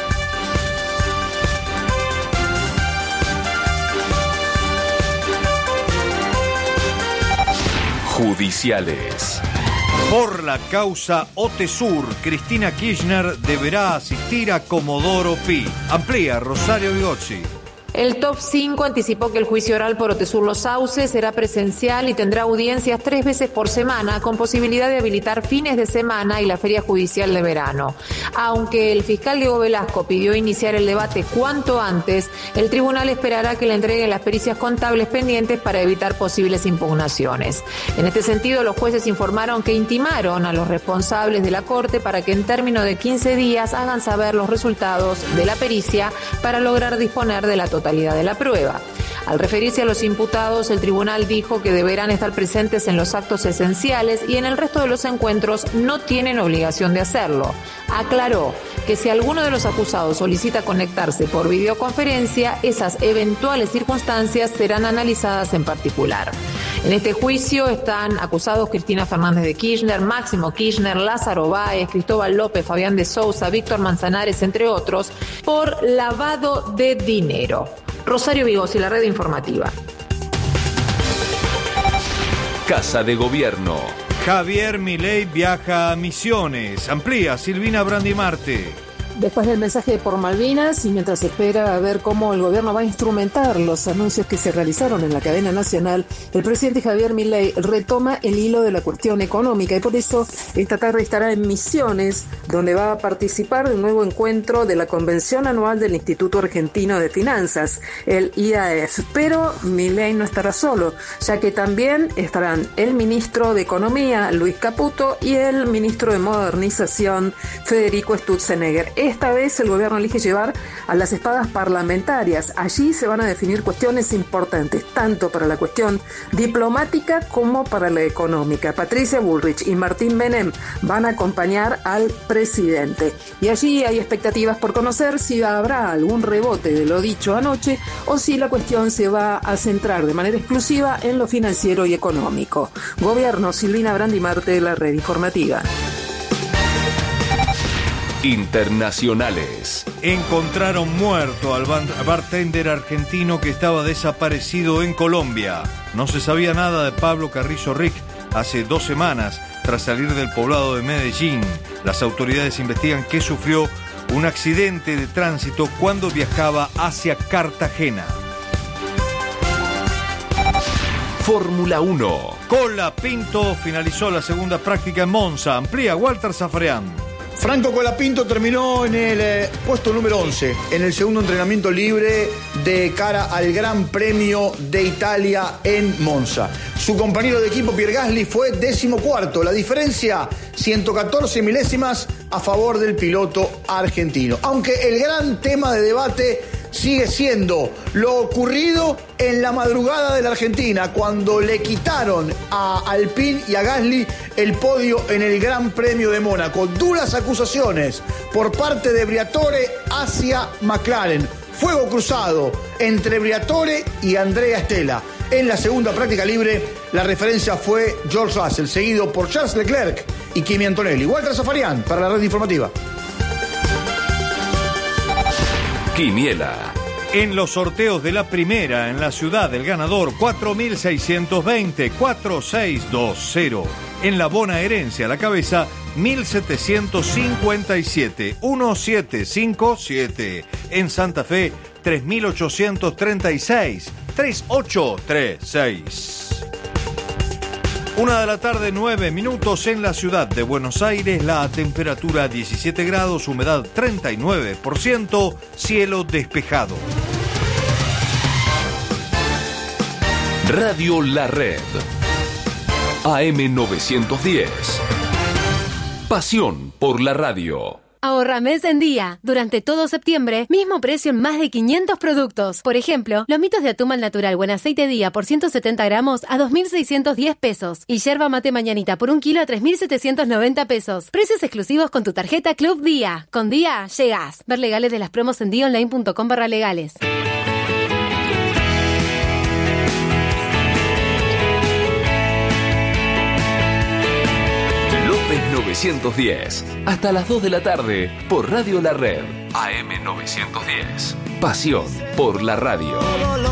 Speaker 7: Judiciales.
Speaker 18: Por la causa Otesur, Cristina Kirchner deberá asistir a Comodoro Pi. Amplía Rosario Bigozzi.
Speaker 19: El top cinco anticipó que el juicio oral por Otesur Los Sauces será presencial y tendrá audiencias tres veces por semana, con posibilidad de habilitar fines de semana y la feria judicial de verano. Aunque el fiscal Diego Velasco pidió iniciar el debate cuanto antes, el tribunal esperará que le entreguen las pericias contables pendientes para evitar posibles impugnaciones. En este sentido, los jueces informaron que intimaron a los responsables de la Corte para que en términos de quince días hagan saber los resultados de la pericia para lograr disponer de la totalidad de la prueba. Al referirse a los imputados, el tribunal dijo que deberán estar presentes en los actos esenciales y en el resto de los encuentros no tienen obligación de hacerlo. Aclaró que si alguno de los acusados solicita conectarse por videoconferencia, esas eventuales circunstancias serán analizadas en particular. En este juicio están acusados Cristina Fernández de Kirchner, Máximo Kirchner, Lázaro Báez, Cristóbal López, Fabián de Sousa, Víctor Manzanares, entre otros, por lavado de dinero. Rosario Bigozzi, la red informativa.
Speaker 7: Casa de Gobierno.
Speaker 18: Javier Milei viaja a Misiones. Amplía Silvina Brandimarte.
Speaker 19: Después del mensaje por Malvinas y mientras se espera a ver cómo el gobierno va a instrumentar los anuncios que se realizaron en la cadena nacional, el presidente Javier Milei retoma el hilo de la cuestión económica y por eso esta tarde estará en Misiones, donde va a participar de un nuevo encuentro de la convención anual del Instituto Argentino de Finanzas, el I A F. Pero Milei no estará solo, ya que también estarán el ministro de Economía, Luis Caputo, y el ministro de Modernización, Federico Sturzenegger. Esta vez el gobierno elige llevar a las espadas parlamentarias. Allí se van a definir cuestiones importantes, tanto para la cuestión diplomática como para la económica. Patricia Bullrich y Martín Menem van a acompañar al presidente. Y allí hay expectativas por conocer si habrá algún rebote de lo dicho anoche o si la cuestión se va a centrar de manera exclusiva en lo financiero y económico. Gobierno, Silvina Brandimarte, la red informativa.
Speaker 7: Internacionales.
Speaker 18: Encontraron muerto al bartender argentino que estaba desaparecido en Colombia. No se sabía nada de Pablo Carrizo Rick hace dos semanas tras salir del poblado de Medellín. Las autoridades investigan que sufrió un accidente de tránsito cuando viajaba hacia Cartagena.
Speaker 7: Fórmula uno.
Speaker 18: Colapinto finalizó la segunda práctica en Monza. Amplía Walter Zafarian.
Speaker 20: Franco Colapinto terminó en el eh, puesto número once, en el segundo entrenamiento libre de cara al Gran Premio de Italia en Monza. Su compañero de equipo Pierre Gasly fue decimocuarto. La diferencia, ciento catorce milésimas a favor del piloto argentino. Aunque el gran tema de debate sigue siendo lo ocurrido en la madrugada de la Argentina, cuando le quitaron a Alpine y a Gasly el podio en el Gran Premio de Mónaco. Duras acusaciones por parte de Briatore hacia McLaren. Fuego cruzado entre Briatore y Andrea Stella. En la segunda práctica libre, la referencia fue George Russell, seguido por Charles Leclerc y Kimi Antonelli. Walter Zafarian para la red informativa.
Speaker 7: Quiniela.
Speaker 18: En los sorteos de la primera en la ciudad, el ganador cuatro mil seiscientos veinte, cuatro mil seiscientos veinte. En la bonaerense a la cabeza mil setecientos cincuenta y siete, mil setecientos cincuenta y siete. En Santa Fe tres mil ochocientos treinta y seis, tres mil ochocientos treinta y seis. Una de la tarde, nueve minutos en la ciudad de Buenos Aires, la temperatura diecisiete grados, humedad treinta y nueve por ciento, cielo despejado.
Speaker 7: Radio La Red. A M novecientos diez. Pasión por la radio.
Speaker 21: Ahorra mes en día. Durante todo septiembre, mismo precio en más de quinientos productos. Por ejemplo, lomitos de atún al natural buen aceite día por ciento setenta gramos a dos mil seiscientos diez pesos. Y yerba mate mañanita por un kilo a tres mil setecientos noventa pesos. Precios exclusivos con tu tarjeta Club Día. Con Día, llegás. Ver legales de las promos en dionline.com barra legales.
Speaker 7: novecientos diez. Hasta las dos de la tarde por Radio La Red. A M novecientos diez. Pasión por la radio.